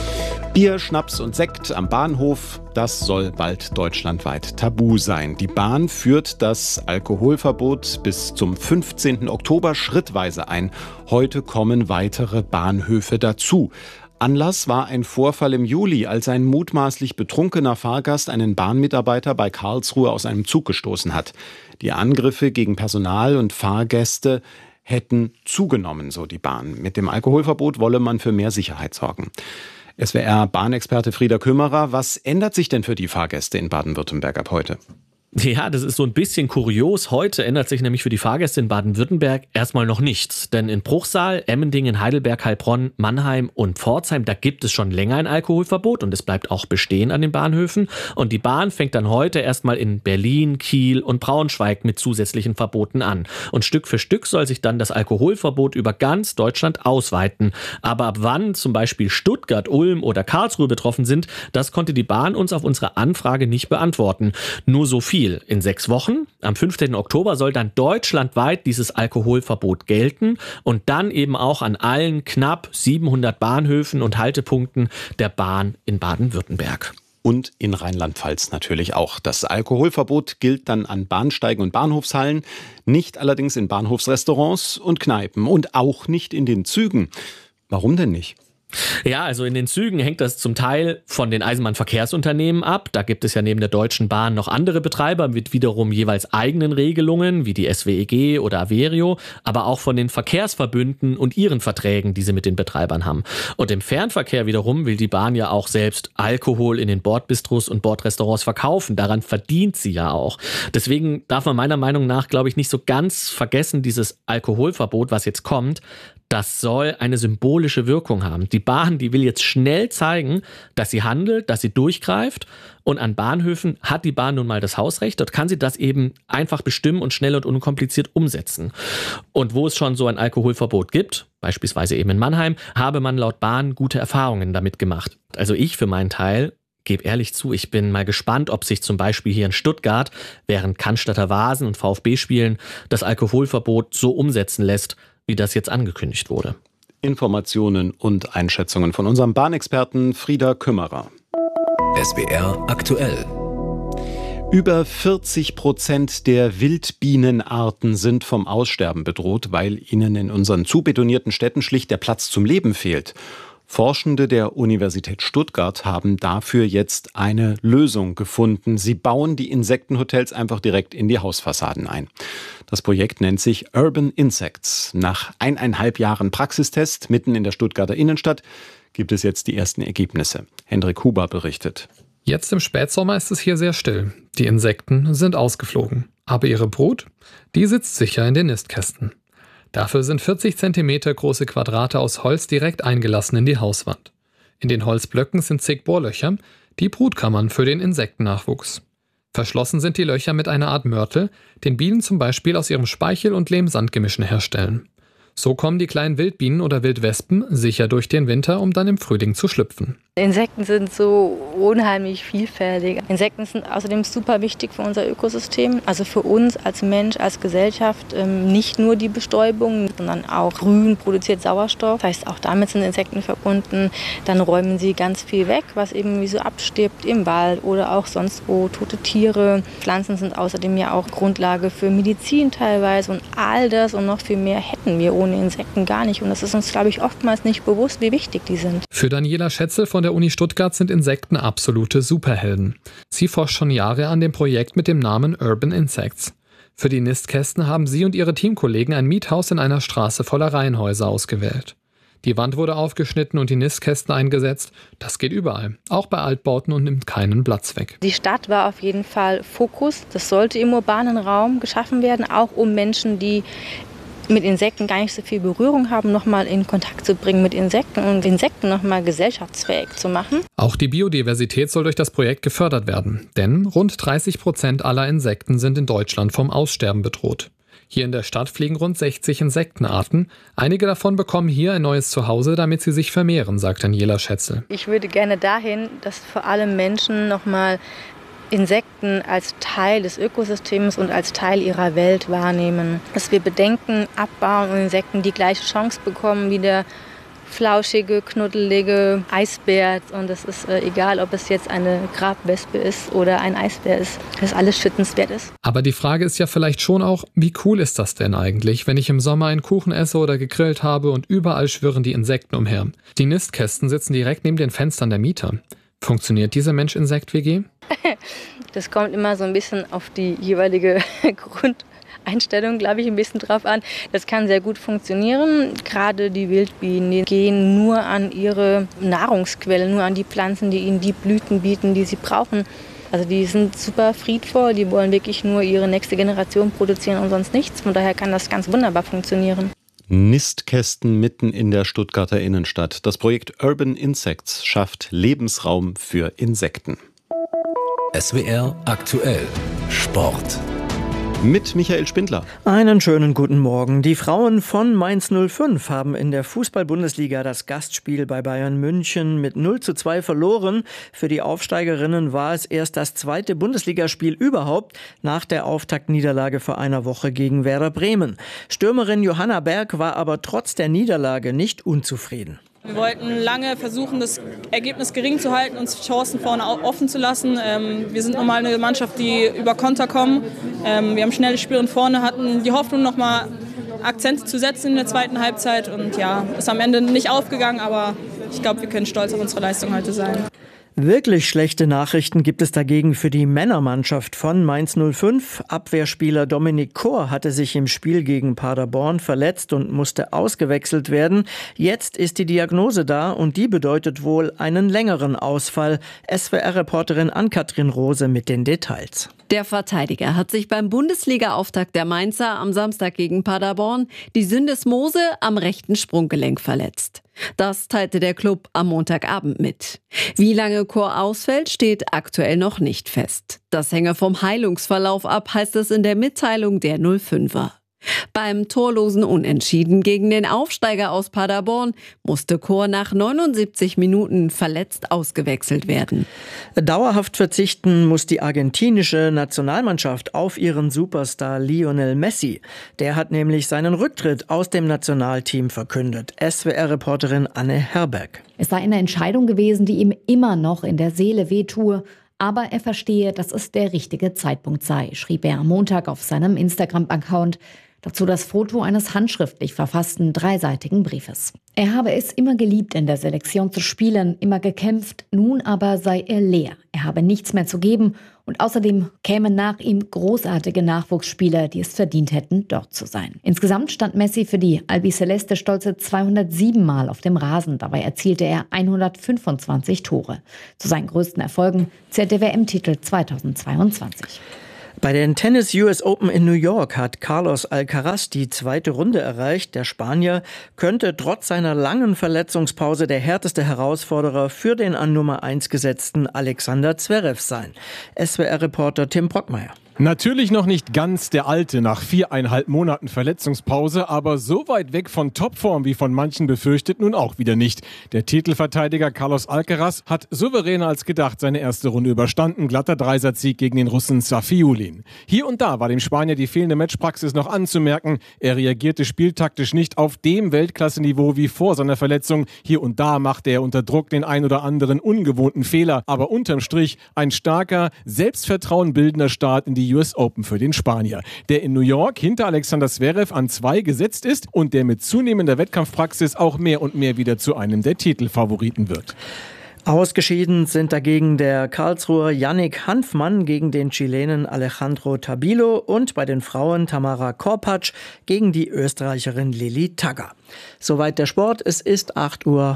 Bier, Schnaps und Sekt am Bahnhof, das soll bald deutschlandweit tabu sein. Die Bahn führt das Alkoholverbot bis zum 15. Oktober schrittweise ein. Heute kommen weitere Bahnhöfe dazu. Anlass war ein Vorfall im Juli, als ein mutmaßlich betrunkener Fahrgast einen Bahnmitarbeiter bei Karlsruhe aus einem Zug gestoßen hat. Die Angriffe gegen Personal und Fahrgäste hätten zugenommen, so die Bahn. Mit dem Alkoholverbot wolle man für mehr Sicherheit sorgen. SWR-Bahnexperte Frieder Kümmerer, was ändert sich denn für die Fahrgäste in Baden-Württemberg ab heute? Ja, das ist so ein bisschen kurios. Heute ändert sich nämlich für die Fahrgäste in Baden-Württemberg erstmal noch nichts. Denn in Bruchsal, Emmendingen, Heidelberg, Heilbronn, Mannheim und Pforzheim, da gibt es schon länger ein Alkoholverbot und es bleibt auch bestehen an den Bahnhöfen. Und die Bahn fängt dann heute erstmal in Berlin, Kiel und Braunschweig mit zusätzlichen Verboten an. Und Stück für Stück soll sich dann das Alkoholverbot über ganz Deutschland ausweiten. Aber ab wann zum Beispiel Stuttgart, Ulm oder Karlsruhe betroffen sind, das konnte die Bahn uns auf unsere Anfrage nicht beantworten. Nur so viel. In 6 Wochen, am 15. Oktober, soll dann deutschlandweit dieses Alkoholverbot gelten und dann eben auch an allen knapp 700 Bahnhöfen und Haltepunkten der Bahn in Baden-Württemberg. Und in Rheinland-Pfalz natürlich auch. Das Alkoholverbot gilt dann an Bahnsteigen und Bahnhofshallen, nicht allerdings in Bahnhofsrestaurants und Kneipen und auch nicht in den Zügen. Warum denn nicht? Ja, also in den Zügen hängt das zum Teil von den Eisenbahnverkehrsunternehmen ab. Da gibt es ja neben der Deutschen Bahn noch andere Betreiber mit wiederum jeweils eigenen Regelungen, wie die SWEG oder Averio, aber auch von den Verkehrsverbünden und ihren Verträgen, die sie mit den Betreibern haben. Und im Fernverkehr wiederum will die Bahn ja auch selbst Alkohol in den Bordbistros und Bordrestaurants verkaufen. Daran verdient sie ja auch. Deswegen darf man meiner Meinung nach, glaube ich, nicht so ganz vergessen, dieses Alkoholverbot, was jetzt kommt, das soll eine symbolische Wirkung haben. Die Bahn, die will jetzt schnell zeigen, dass sie handelt, dass sie durchgreift. Und an Bahnhöfen hat die Bahn nun mal das Hausrecht. Dort kann sie das eben einfach bestimmen und schnell und unkompliziert umsetzen. Und wo es schon so ein Alkoholverbot gibt, beispielsweise eben in Mannheim, habe man laut Bahn gute Erfahrungen damit gemacht. Also ich für meinen Teil Geb ehrlich zu, ich bin mal gespannt, ob sich zum Beispiel hier in Stuttgart während Cannstatter Vasen und VfB spielen das Alkoholverbot so umsetzen lässt, wie das jetzt angekündigt wurde. Informationen und Einschätzungen von unserem Bahnexperten Frieda Kümmerer. SWR aktuell. Über 40% der Wildbienenarten sind vom Aussterben bedroht, weil ihnen in unseren zu betonierten Städten schlicht der Platz zum Leben fehlt. Forschende der Universität Stuttgart haben dafür jetzt eine Lösung gefunden. Sie bauen die Insektenhotels einfach direkt in die Hausfassaden ein. Das Projekt nennt sich Urban Insects. Nach 1,5 Jahren Praxistest mitten in der Stuttgarter Innenstadt gibt es jetzt die ersten Ergebnisse. Hendrik Huber berichtet. Jetzt im Spätsommer ist es hier sehr still. Die Insekten sind ausgeflogen. Aber ihre Brut, die sitzt sicher in den Nistkästen. Dafür sind 40 cm große Quadrate aus Holz direkt eingelassen in die Hauswand. In den Holzblöcken sind zig Bohrlöcher, die Brutkammern für den Insektennachwuchs. Verschlossen sind die Löcher mit einer Art Mörtel, den Bienen zum Beispiel aus ihrem Speichel- und Lehm-Sandgemischen herstellen. So kommen die kleinen Wildbienen oder Wildwespen sicher durch den Winter, um dann im Frühling zu schlüpfen. Insekten sind so unheimlich vielfältig. Insekten sind außerdem super wichtig für unser Ökosystem, also für uns als Mensch, als Gesellschaft. Nicht nur die Bestäubung, sondern auch Grün produziert Sauerstoff. Das heißt, auch damit sind Insekten verbunden. Dann räumen sie ganz viel weg, was eben wie so abstirbt im Wald oder auch sonst wo, tote Tiere. Pflanzen sind außerdem ja auch Grundlage für Medizin teilweise und all das und noch viel mehr hätten wir ohne Insekten gar nicht. Und das ist uns, glaube ich, oftmals nicht bewusst, wie wichtig die sind. Für Daniela Schätzel von der Uni Stuttgart sind Insekten absolute Superhelden. Sie forscht schon Jahre an dem Projekt mit dem Namen Urban Insects. Für die Nistkästen haben sie und ihre Teamkollegen ein Miethaus in einer Straße voller Reihenhäuser ausgewählt. Die Wand wurde aufgeschnitten und die Nistkästen eingesetzt. Das geht überall, auch bei Altbauten und nimmt keinen Platz weg. Die Stadt war auf jeden Fall Fokus. Das sollte im urbanen Raum geschaffen werden, auch um Menschen, die mit Insekten gar nicht so viel Berührung haben, nochmal in Kontakt zu bringen mit Insekten und Insekten nochmal gesellschaftsfähig zu machen. Auch die Biodiversität soll durch das Projekt gefördert werden, denn rund 30% aller Insekten sind in Deutschland vom Aussterben bedroht. Hier in der Stadt fliegen rund 60 Insektenarten. Einige davon bekommen hier ein neues Zuhause, damit sie sich vermehren, sagt Daniela Schätzel. Ich würde gerne dahin, dass vor allem Menschen nochmal Insekten als Teil des Ökosystems und als Teil ihrer Welt wahrnehmen. Dass wir Bedenken abbauen und Insekten die gleiche Chance bekommen wie der flauschige, knuddelige Eisbär. Und es ist egal, ob es jetzt eine Grabwespe ist oder ein Eisbär ist, dass alles schützenswert ist. Aber die Frage ist ja vielleicht schon auch, wie cool ist das denn eigentlich, wenn ich im Sommer einen Kuchen esse oder gegrillt habe und überall schwirren die Insekten umher. Die Nistkästen sitzen direkt neben den Fenstern der Mieter. Funktioniert diese Mensch-Insekt-WG? Das kommt immer so ein bisschen auf die jeweilige Grundeinstellung, glaube ich, ein bisschen drauf an. Das kann sehr gut funktionieren. Gerade die Wildbienen, die gehen nur an ihre Nahrungsquelle, nur an die Pflanzen, die ihnen die Blüten bieten, die sie brauchen. Also die sind super friedvoll, die wollen wirklich nur ihre nächste Generation produzieren und sonst nichts. Von daher kann das ganz wunderbar funktionieren. Nistkästen mitten in der Stuttgarter Innenstadt. Das Projekt Urban Insects schafft Lebensraum für Insekten. SWR aktuell Sport. Mit Michael Spindler. Einen schönen guten Morgen. Die Frauen von Mainz 05 haben in der Fußball-Bundesliga das Gastspiel bei Bayern München mit 0:2 verloren. Für die Aufsteigerinnen war es erst das zweite Bundesligaspiel überhaupt nach der Auftaktniederlage vor einer Woche gegen Werder Bremen. Stürmerin Johanna Berg war aber trotz der Niederlage nicht unzufrieden. Wir wollten lange versuchen, das Ergebnis gering zu halten, uns Chancen vorne offen zu lassen. Wir sind normal eine Mannschaft, die über Konter kommen. Wir haben schnelle Spielerinnen vorne, hatten die Hoffnung, nochmal Akzente zu setzen in der zweiten Halbzeit. Und ja, ist am Ende nicht aufgegangen, aber ich glaube, wir können stolz auf unsere Leistung heute sein. Wirklich schlechte Nachrichten gibt es dagegen für die Männermannschaft von Mainz 05. Abwehrspieler Dominik Kor hatte sich im Spiel gegen Paderborn verletzt und musste ausgewechselt werden. Jetzt ist die Diagnose da und die bedeutet wohl einen längeren Ausfall. SWR-Reporterin Ann-Kathrin Rose mit den Details. Der Verteidiger hat sich beim Bundesliga-Auftakt der Mainzer am Samstag gegen Paderborn die Syndesmose am rechten Sprunggelenk verletzt. Das teilte der Klub am Montagabend mit. Wie lange Kor ausfällt, steht aktuell noch nicht fest. Das hänge vom Heilungsverlauf ab, heißt es in der Mitteilung der 05er. Beim torlosen Unentschieden gegen den Aufsteiger aus Paderborn musste Chor nach 79 Minuten verletzt ausgewechselt werden. Dauerhaft verzichten muss die argentinische Nationalmannschaft auf ihren Superstar Lionel Messi. Der hat nämlich seinen Rücktritt aus dem Nationalteam verkündet. SWR-Reporterin Anne Herberg. Es sei eine Entscheidung gewesen, die ihm immer noch in der Seele wehtue. Aber er verstehe, dass es der richtige Zeitpunkt sei, schrieb er am Montag auf seinem Instagram-Account. Dazu das Foto eines handschriftlich verfassten dreiseitigen Briefes. Er habe es immer geliebt, in der Selektion zu spielen, immer gekämpft, nun aber sei er leer. Er habe nichts mehr zu geben und außerdem kämen nach ihm großartige Nachwuchsspieler, die es verdient hätten, dort zu sein. Insgesamt stand Messi für die Albiceleste stolze 207 Mal auf dem Rasen. Dabei erzielte er 125 Tore. Zu seinen größten Erfolgen zählt der WM-Titel 2022. Bei den Tennis US Open in New York hat Carlos Alcaraz die zweite Runde erreicht. Der Spanier könnte trotz seiner langen Verletzungspause der härteste Herausforderer für den an Nummer 1 gesetzten Alexander Zverev sein. SWR-Reporter Tim Brockmeier. Natürlich noch nicht ganz der Alte nach 4,5 Monaten Verletzungspause, aber so weit weg von Topform wie von manchen befürchtet nun auch wieder nicht. Der Titelverteidiger Carlos Alcaraz hat souveräner als gedacht seine erste Runde überstanden. Glatter Dreisatzsieg gegen den Russen Safiullin. Hier und da war dem Spanier die fehlende Matchpraxis noch anzumerken. Er reagierte spieltaktisch nicht auf dem Weltklasseniveau wie vor seiner Verletzung. Hier und da machte er unter Druck den ein oder anderen ungewohnten Fehler. Aber unterm Strich ein starker, Selbstvertrauen bildender Start in die US Open für den Spanier, der in New York hinter Alexander Zverev an 2 gesetzt ist und der mit zunehmender Wettkampfpraxis auch mehr und mehr wieder zu einem der Titelfavoriten wird. Ausgeschieden sind dagegen der Karlsruher Yannick Hanfmann gegen den Chilenen Alejandro Tabilo und bei den Frauen Tamara Korpatsch gegen die Österreicherin Lilly Tagger. Soweit der Sport, es ist 8:28 Uhr.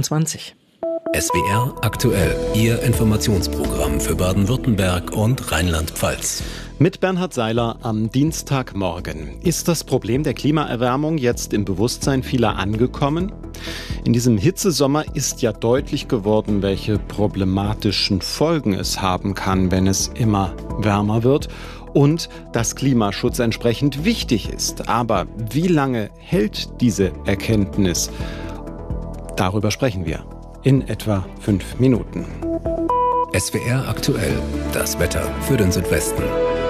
SWR aktuell, Ihr Informationsprogramm für Baden-Württemberg und Rheinland-Pfalz. Mit Bernhard Seiler am Dienstagmorgen. Ist das Problem der Klimaerwärmung jetzt im Bewusstsein vieler angekommen? In diesem Hitzesommer ist ja deutlich geworden, welche problematischen Folgen es haben kann, wenn es immer wärmer wird. Und dass Klimaschutz entsprechend wichtig ist. Aber wie lange hält diese Erkenntnis? Darüber sprechen wir in etwa 5 Minuten. SWR aktuell, das Wetter für den Südwesten.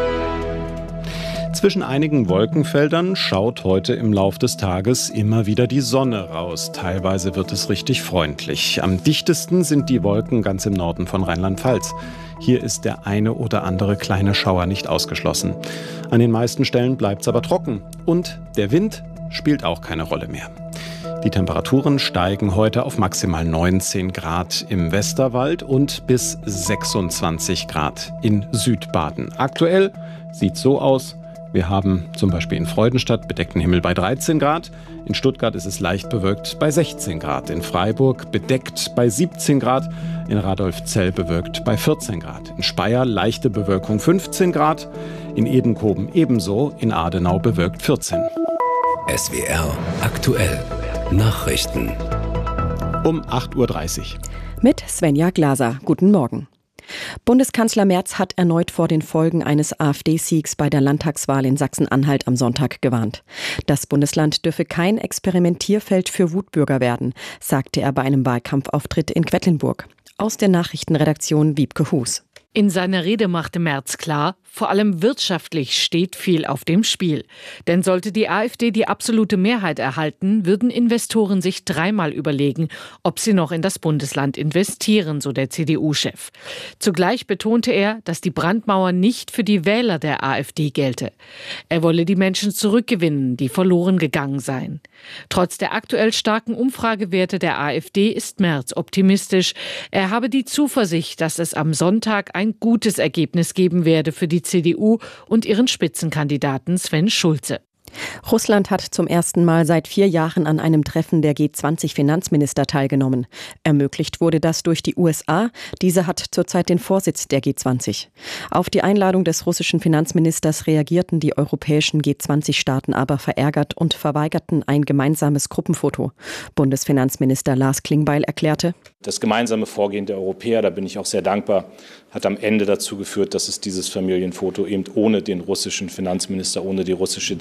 Zwischen einigen Wolkenfeldern schaut heute im Lauf des Tages immer wieder die Sonne raus. Teilweise wird es richtig freundlich. Am dichtesten sind die Wolken ganz im Norden von Rheinland-Pfalz. Hier ist der eine oder andere kleine Schauer nicht ausgeschlossen. An den meisten Stellen bleibt es aber trocken. Und der Wind spielt auch keine Rolle mehr. Die Temperaturen steigen heute auf maximal 19 Grad im Westerwald und bis 26 Grad in Südbaden. Aktuell sieht es so aus. Wir haben zum Beispiel in Freudenstadt bedeckten Himmel bei 13 Grad. In Stuttgart ist es leicht bewölkt bei 16 Grad. In Freiburg bedeckt bei 17 Grad. In Radolfzell bewölkt bei 14 Grad. In Speyer leichte Bewölkung 15 Grad. In Edenkoben ebenso. In Adenau bewölkt 14. SWR aktuell. Nachrichten. Um 8:30 Uhr. Mit Svenja Glaser. Guten Morgen. Bundeskanzler Merz hat erneut vor den Folgen eines AfD-Siegs bei der Landtagswahl in Sachsen-Anhalt am Sonntag gewarnt. Das Bundesland dürfe kein Experimentierfeld für Wutbürger werden, sagte er bei einem Wahlkampfauftritt in Quedlinburg. Aus der Nachrichtenredaktion Wiebke Hus. In seiner Rede machte Merz klar, vor allem wirtschaftlich steht viel auf dem Spiel. Denn sollte die AfD die absolute Mehrheit erhalten, würden Investoren sich dreimal überlegen, ob sie noch in das Bundesland investieren, so der CDU-Chef. Zugleich betonte er, dass die Brandmauer nicht für die Wähler der AfD gelte. Er wolle die Menschen zurückgewinnen, die verloren gegangen seien. Trotz der aktuell starken Umfragewerte der AfD ist Merz optimistisch. Er habe die Zuversicht, dass es am Sonntag ein gutes Ergebnis geben werde für die CDU und ihren Spitzenkandidaten Sven Schulze. Russland hat zum ersten Mal seit 4 Jahren an einem Treffen der G20-Finanzminister teilgenommen. Ermöglicht wurde das durch die USA. Diese hat zurzeit den Vorsitz der G20. Auf die Einladung des russischen Finanzministers reagierten die europäischen G20-Staaten aber verärgert und verweigerten ein gemeinsames Gruppenfoto. Bundesfinanzminister Lars Klingbeil erklärte: Das gemeinsame Vorgehen der Europäer, da bin ich auch sehr dankbar, hat am Ende dazu geführt, dass es dieses Familienfoto eben ohne den russischen Finanzminister, ohne die russische Delegation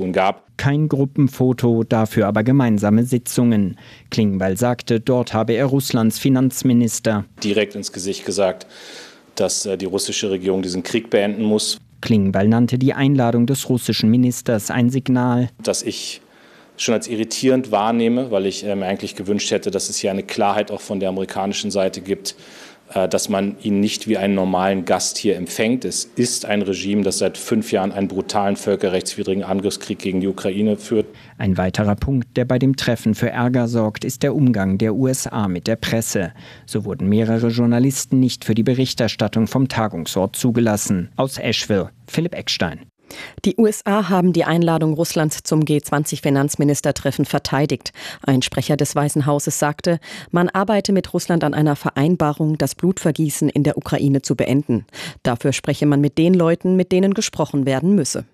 tun gab. Kein Gruppenfoto, dafür aber gemeinsame Sitzungen. Klingbeil sagte, dort habe er Russlands Finanzminister direkt ins Gesicht gesagt, dass die russische Regierung diesen Krieg beenden muss. Klingbeil nannte die Einladung des russischen Ministers ein Signal, das ich schon als irritierend wahrnehme, weil ich mir eigentlich gewünscht hätte, dass es hier eine Klarheit auch von der amerikanischen Seite gibt, dass man ihn nicht wie einen normalen Gast hier empfängt. Es ist ein Regime, das seit 5 Jahren einen brutalen völkerrechtswidrigen Angriffskrieg gegen die Ukraine führt. Ein weiterer Punkt, der bei dem Treffen für Ärger sorgt, ist der Umgang der USA mit der Presse. So wurden mehrere Journalisten nicht für die Berichterstattung vom Tagungsort zugelassen. Aus Asheville, Philipp Eckstein. Die USA haben die Einladung Russlands zum G20-Finanzministertreffen verteidigt. Ein Sprecher des Weißen Hauses sagte, man arbeite mit Russland an einer Vereinbarung, das Blutvergießen in der Ukraine zu beenden. Dafür spreche man mit den Leuten, mit denen gesprochen werden müsse.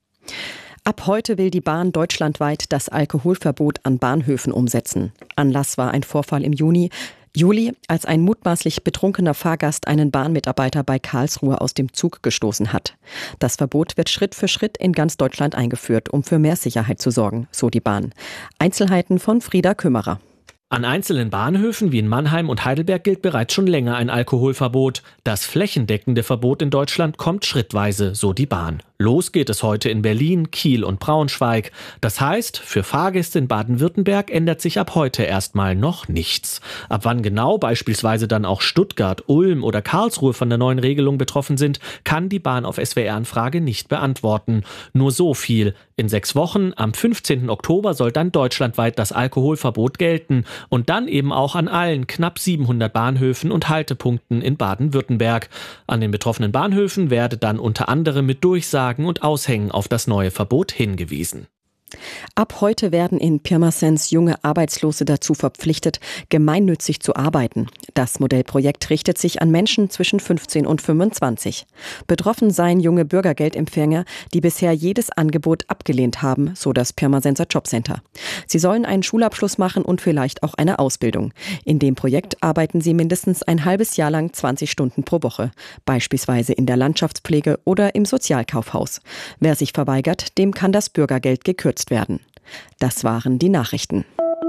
Ab heute will die Bahn deutschlandweit das Alkoholverbot an Bahnhöfen umsetzen. Anlass war ein Vorfall im Juli, als ein mutmaßlich betrunkener Fahrgast einen Bahnmitarbeiter bei Karlsruhe aus dem Zug gestoßen hat. Das Verbot wird Schritt für Schritt in ganz Deutschland eingeführt, um für mehr Sicherheit zu sorgen, so die Bahn. Einzelheiten von Frieda Kümmerer. An einzelnen Bahnhöfen wie in Mannheim und Heidelberg gilt bereits schon länger ein Alkoholverbot. Das flächendeckende Verbot in Deutschland kommt schrittweise, so die Bahn. Los geht es heute in Berlin, Kiel und Braunschweig. Das heißt, für Fahrgäste in Baden-Württemberg ändert sich ab heute erstmal noch nichts. Ab wann genau beispielsweise dann auch Stuttgart, Ulm oder Karlsruhe von der neuen Regelung betroffen sind, kann die Bahn auf SWR-Anfrage nicht beantworten. Nur so viel. In 6 Wochen, am 15. Oktober, soll dann deutschlandweit das Alkoholverbot gelten. Und dann eben auch an allen knapp 700 Bahnhöfen und Haltepunkten in Baden-Württemberg. An den betroffenen Bahnhöfen werde dann unter anderem mit Durchsagen und Aushängen auf das neue Verbot hingewiesen. Ab heute werden in Pirmasens junge Arbeitslose dazu verpflichtet, gemeinnützig zu arbeiten. Das Modellprojekt richtet sich an Menschen zwischen 15 und 25. Betroffen seien junge Bürgergeldempfänger, die bisher jedes Angebot abgelehnt haben, so das Pirmasenser Jobcenter. Sie sollen einen Schulabschluss machen und vielleicht auch eine Ausbildung. In dem Projekt arbeiten sie mindestens ein halbes Jahr lang 20 Stunden pro Woche, beispielsweise in der Landschaftspflege oder im Sozialkaufhaus. Wer sich verweigert, dem kann das Bürgergeld gekürzt werden. Das waren die Nachrichten.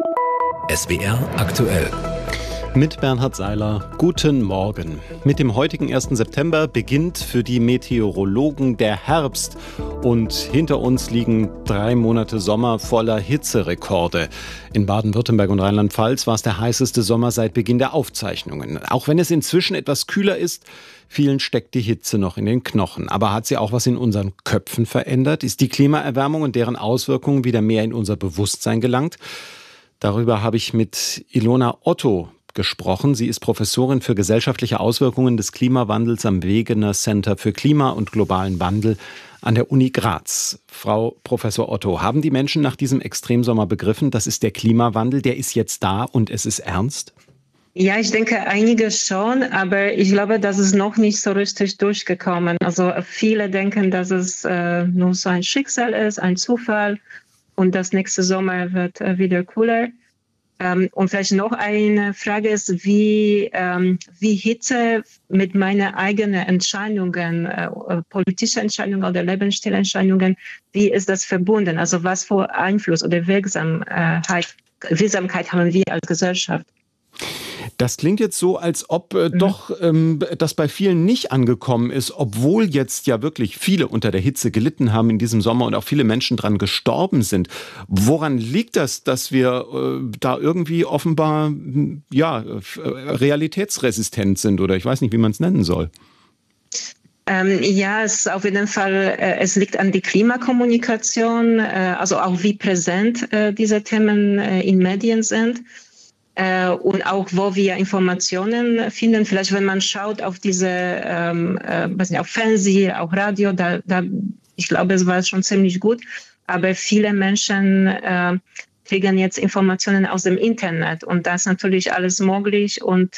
SWR aktuell. Mit Bernhard Seiler. Guten Morgen. Mit dem heutigen 1. September beginnt für die Meteorologen der Herbst. Und hinter uns liegen 3 Monate Sommer voller Hitzerekorde. In Baden-Württemberg und Rheinland-Pfalz war es der heißeste Sommer seit Beginn der Aufzeichnungen. Auch wenn es inzwischen etwas kühler ist, vielen steckt die Hitze noch in den Knochen. Aber hat sie auch was in unseren Köpfen verändert? Ist die Klimaerwärmung und deren Auswirkungen wieder mehr in unser Bewusstsein gelangt? Darüber habe ich mit Ilona Otto gesprochen. Sie ist Professorin für gesellschaftliche Auswirkungen des Klimawandels am Wegener Center für Klima und globalen Wandel an der Uni Graz. Frau Professor Otto, haben die Menschen nach diesem Extremsommer begriffen, das ist der Klimawandel, der ist jetzt da und es ist ernst? Ja, ich denke, einige schon, aber ich glaube, das ist noch nicht so richtig durchgekommen. Also viele denken, dass es nur so ein Schicksal ist, ein Zufall und das nächste Sommer wird wieder cooler. Und vielleicht noch eine Frage ist, wie Hitze mit meinen eigenen Entscheidungen, politische Entscheidungen oder Lebensstilentscheidungen, wie ist das verbunden? Also was für Einfluss oder Wirksamkeit haben wir als Gesellschaft? Das klingt jetzt so, als ob doch das bei vielen nicht angekommen ist, obwohl jetzt ja wirklich viele unter der Hitze gelitten haben in diesem Sommer und auch viele Menschen dran gestorben sind. Woran liegt das, dass wir da irgendwie offenbar realitätsresistent sind oder ich weiß nicht, wie man es nennen soll? Ja, es ist auf jeden Fall, es liegt an die Klimakommunikation, also auch wie präsent diese Themen in Medien sind. Und auch, wo wir Informationen finden. Vielleicht, wenn man schaut auf diese, auf Fernsehen, auch Radio, da ich glaube, es war schon ziemlich gut. Aber viele Menschen kriegen jetzt Informationen aus dem Internet. Und das ist natürlich alles möglich und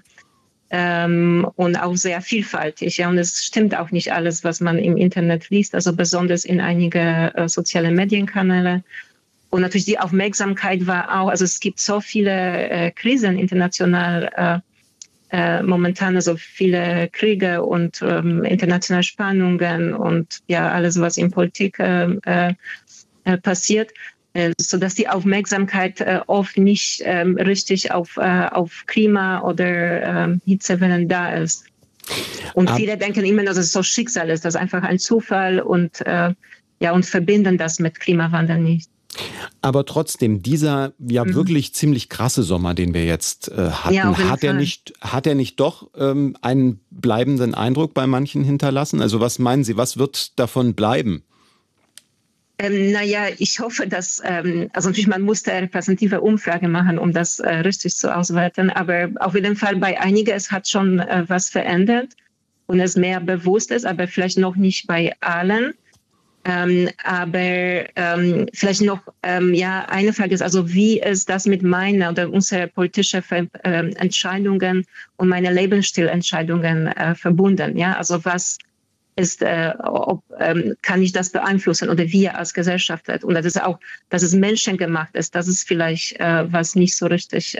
auch sehr vielfältig. Ja, und es stimmt auch nicht alles, was man im Internet liest, also besonders in einige soziale Medienkanäle. Und natürlich die Aufmerksamkeit war auch, also es gibt so viele Krisen international momentan, also viele Kriege und internationale Spannungen und ja alles, was in Politik passiert, sodass die Aufmerksamkeit oft nicht richtig auf Klima oder Hitzewellen da ist. Und viele denken immer, dass es so Schicksal ist, das ist einfach ein Zufall und verbinden das mit Klimawandel nicht. Aber trotzdem, dieser wirklich ziemlich krasse Sommer, den wir jetzt hatten, hat er nicht doch einen bleibenden Eindruck bei manchen hinterlassen? Also was meinen Sie, was wird davon bleiben? Ich hoffe, dass, also natürlich, man muss eine repräsentative Umfrage machen, um das richtig zu auswerten, aber auf jeden Fall bei einigen, es hat schon was verändert und es mehr bewusst ist, aber vielleicht noch nicht bei allen. Aber vielleicht noch eine Frage ist, also wie ist das mit meiner oder unsere politischen Entscheidungen und meine Lebensstilentscheidungen verbunden? Ja, also was ist, kann ich das beeinflussen oder wir als Gesellschaft? Und das ist auch, dass es menschengemacht ist, das ist vielleicht was nicht so richtig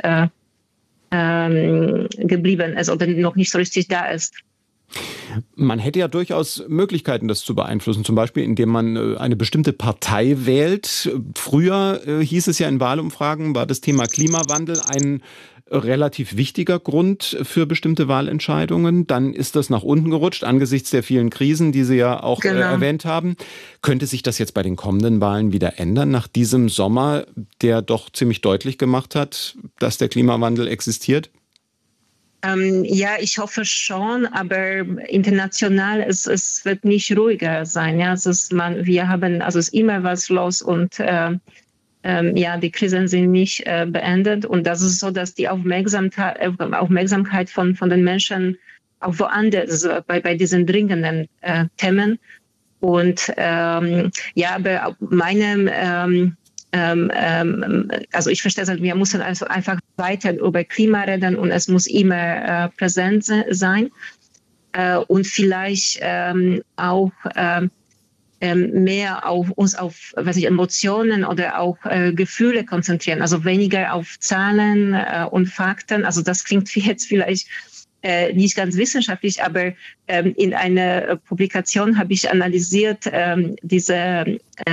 geblieben ist oder noch nicht so richtig da ist. Man hätte ja durchaus Möglichkeiten, das zu beeinflussen, zum Beispiel indem man eine bestimmte Partei wählt. Früher hieß es ja in Wahlumfragen, war das Thema Klimawandel ein relativ wichtiger Grund für bestimmte Wahlentscheidungen. Dann ist das nach unten gerutscht, angesichts der vielen Krisen, die Sie ja auch erwähnt haben. Könnte sich das jetzt bei den kommenden Wahlen wieder ändern, nach diesem Sommer, der doch ziemlich deutlich gemacht hat, dass der Klimawandel existiert? Ich hoffe schon, aber international es wird nicht ruhiger sein. Ja, es ist immer was los und die Krisen sind nicht beendet und das ist so, dass die Aufmerksamkeit von den Menschen auch woanders, also bei diesen dringenden Themen und aber meinem also ich verstehe, wir müssen also einfach weiter über Klima reden und es muss immer präsent sein und vielleicht auch mehr auf Emotionen oder auch Gefühle konzentrieren, also weniger auf Zahlen und Fakten. Also das klingt jetzt vielleicht nicht ganz wissenschaftlich, aber in einer Publikation habe ich analysiert diese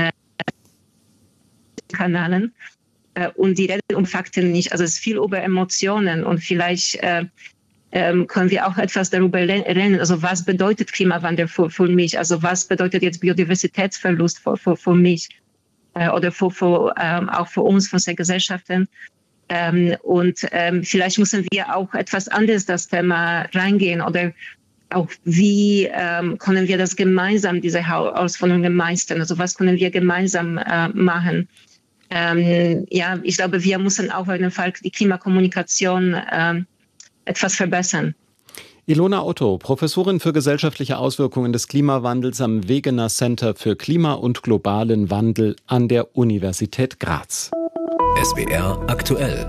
Kanälen und die reden um Fakten nicht. Also es ist viel über Emotionen und vielleicht können wir auch etwas darüber lernen. Also was bedeutet Klimawandel für mich? Also was bedeutet jetzt Biodiversitätsverlust für mich oder auch für uns, für unsere Gesellschaften? Vielleicht müssen wir auch etwas anderes das Thema reingehen oder auch wie können wir das gemeinsam, diese Herausforderungen meistern? Also was können wir gemeinsam machen? Ich glaube, wir müssen auf jeden Fall die Klimakommunikation etwas verbessern. Ilona Otto, Professorin für gesellschaftliche Auswirkungen des Klimawandels am Wegener Center für Klima- und globalen Wandel an der Universität Graz. SWR aktuell.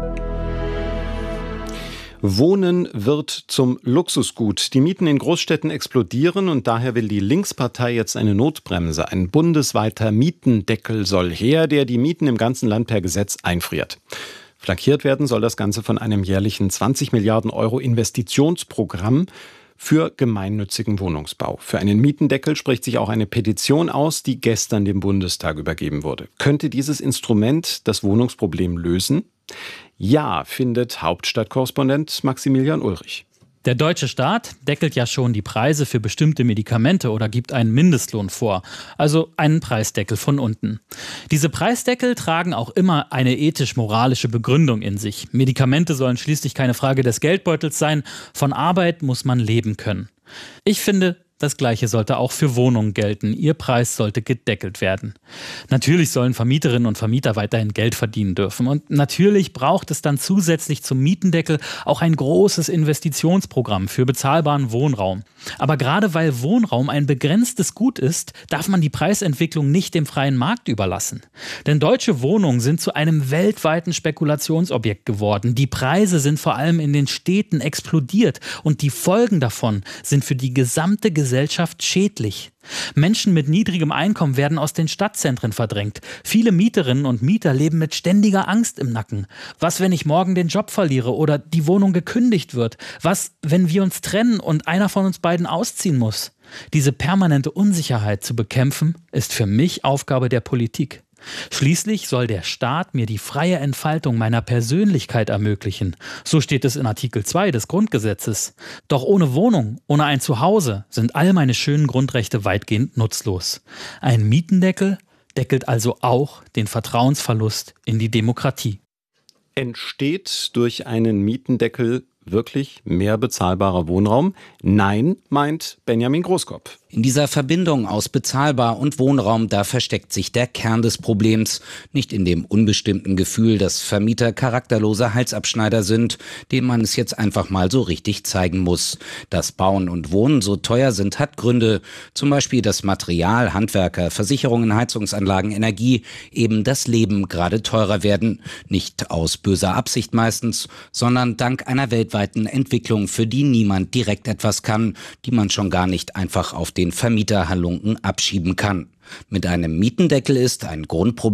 Wohnen wird zum Luxusgut. Die Mieten in Großstädten explodieren und daher will die Linkspartei jetzt eine Notbremse. Ein bundesweiter Mietendeckel soll her, der die Mieten im ganzen Land per Gesetz einfriert. Flankiert werden soll das Ganze von einem jährlichen 20 Milliarden Euro Investitionsprogramm für gemeinnützigen Wohnungsbau. Für einen Mietendeckel spricht sich auch eine Petition aus, die gestern dem Bundestag übergeben wurde. Könnte dieses Instrument das Wohnungsproblem lösen? Ja, findet Hauptstadtkorrespondent Maximilian Ulrich. Der deutsche Staat deckelt ja schon die Preise für bestimmte Medikamente oder gibt einen Mindestlohn vor, also einen Preisdeckel von unten. Diese Preisdeckel tragen auch immer eine ethisch-moralische Begründung in sich. Medikamente sollen schließlich keine Frage des Geldbeutels sein, von Arbeit muss man leben können. Ich finde, das Gleiche sollte auch für Wohnungen gelten. Ihr Preis sollte gedeckelt werden. Natürlich sollen Vermieterinnen und Vermieter weiterhin Geld verdienen dürfen. Und natürlich braucht es dann zusätzlich zum Mietendeckel auch ein großes Investitionsprogramm für bezahlbaren Wohnraum. Aber gerade weil Wohnraum ein begrenztes Gut ist, darf man die Preisentwicklung nicht dem freien Markt überlassen. Denn deutsche Wohnungen sind zu einem weltweiten Spekulationsobjekt geworden. Die Preise sind vor allem in den Städten explodiert und die Folgen davon sind für die gesamte Gesellschaft Gesellschaft schädlich. Menschen mit niedrigem Einkommen werden aus den Stadtzentren verdrängt. Viele Mieterinnen und Mieter leben mit ständiger Angst im Nacken. Was, wenn ich morgen den Job verliere oder die Wohnung gekündigt wird? Was, wenn wir uns trennen und einer von uns beiden ausziehen muss? Diese permanente Unsicherheit zu bekämpfen, ist für mich Aufgabe der Politik. Schließlich soll der Staat mir die freie Entfaltung meiner Persönlichkeit ermöglichen. So steht es in Artikel 2 des Grundgesetzes. Doch ohne Wohnung, ohne ein Zuhause sind all meine schönen Grundrechte weitgehend nutzlos. Ein Mietendeckel deckelt also auch den Vertrauensverlust in die Demokratie. Entsteht durch einen Mietendeckel wirklich mehr bezahlbarer Wohnraum? Nein, meint Benjamin Großkopf. In dieser Verbindung aus bezahlbar und Wohnraum, da versteckt sich der Kern des Problems. Nicht in dem unbestimmten Gefühl, dass Vermieter charakterlose Halsabschneider sind, denen man es jetzt einfach mal so richtig zeigen muss. Dass Bauen und Wohnen so teuer sind, hat Gründe. Zum Beispiel das Material, Handwerker, Versicherungen, Heizungsanlagen, Energie, eben das Leben gerade teurer werden. Nicht aus böser Absicht meistens, sondern dank einer weltweiten Entwicklung, für die niemand direkt etwas kann, die man schon gar nicht einfach auf den Vermieterhalunken abschieben kann. Mit einem Mietendeckel ist ein Grundproblem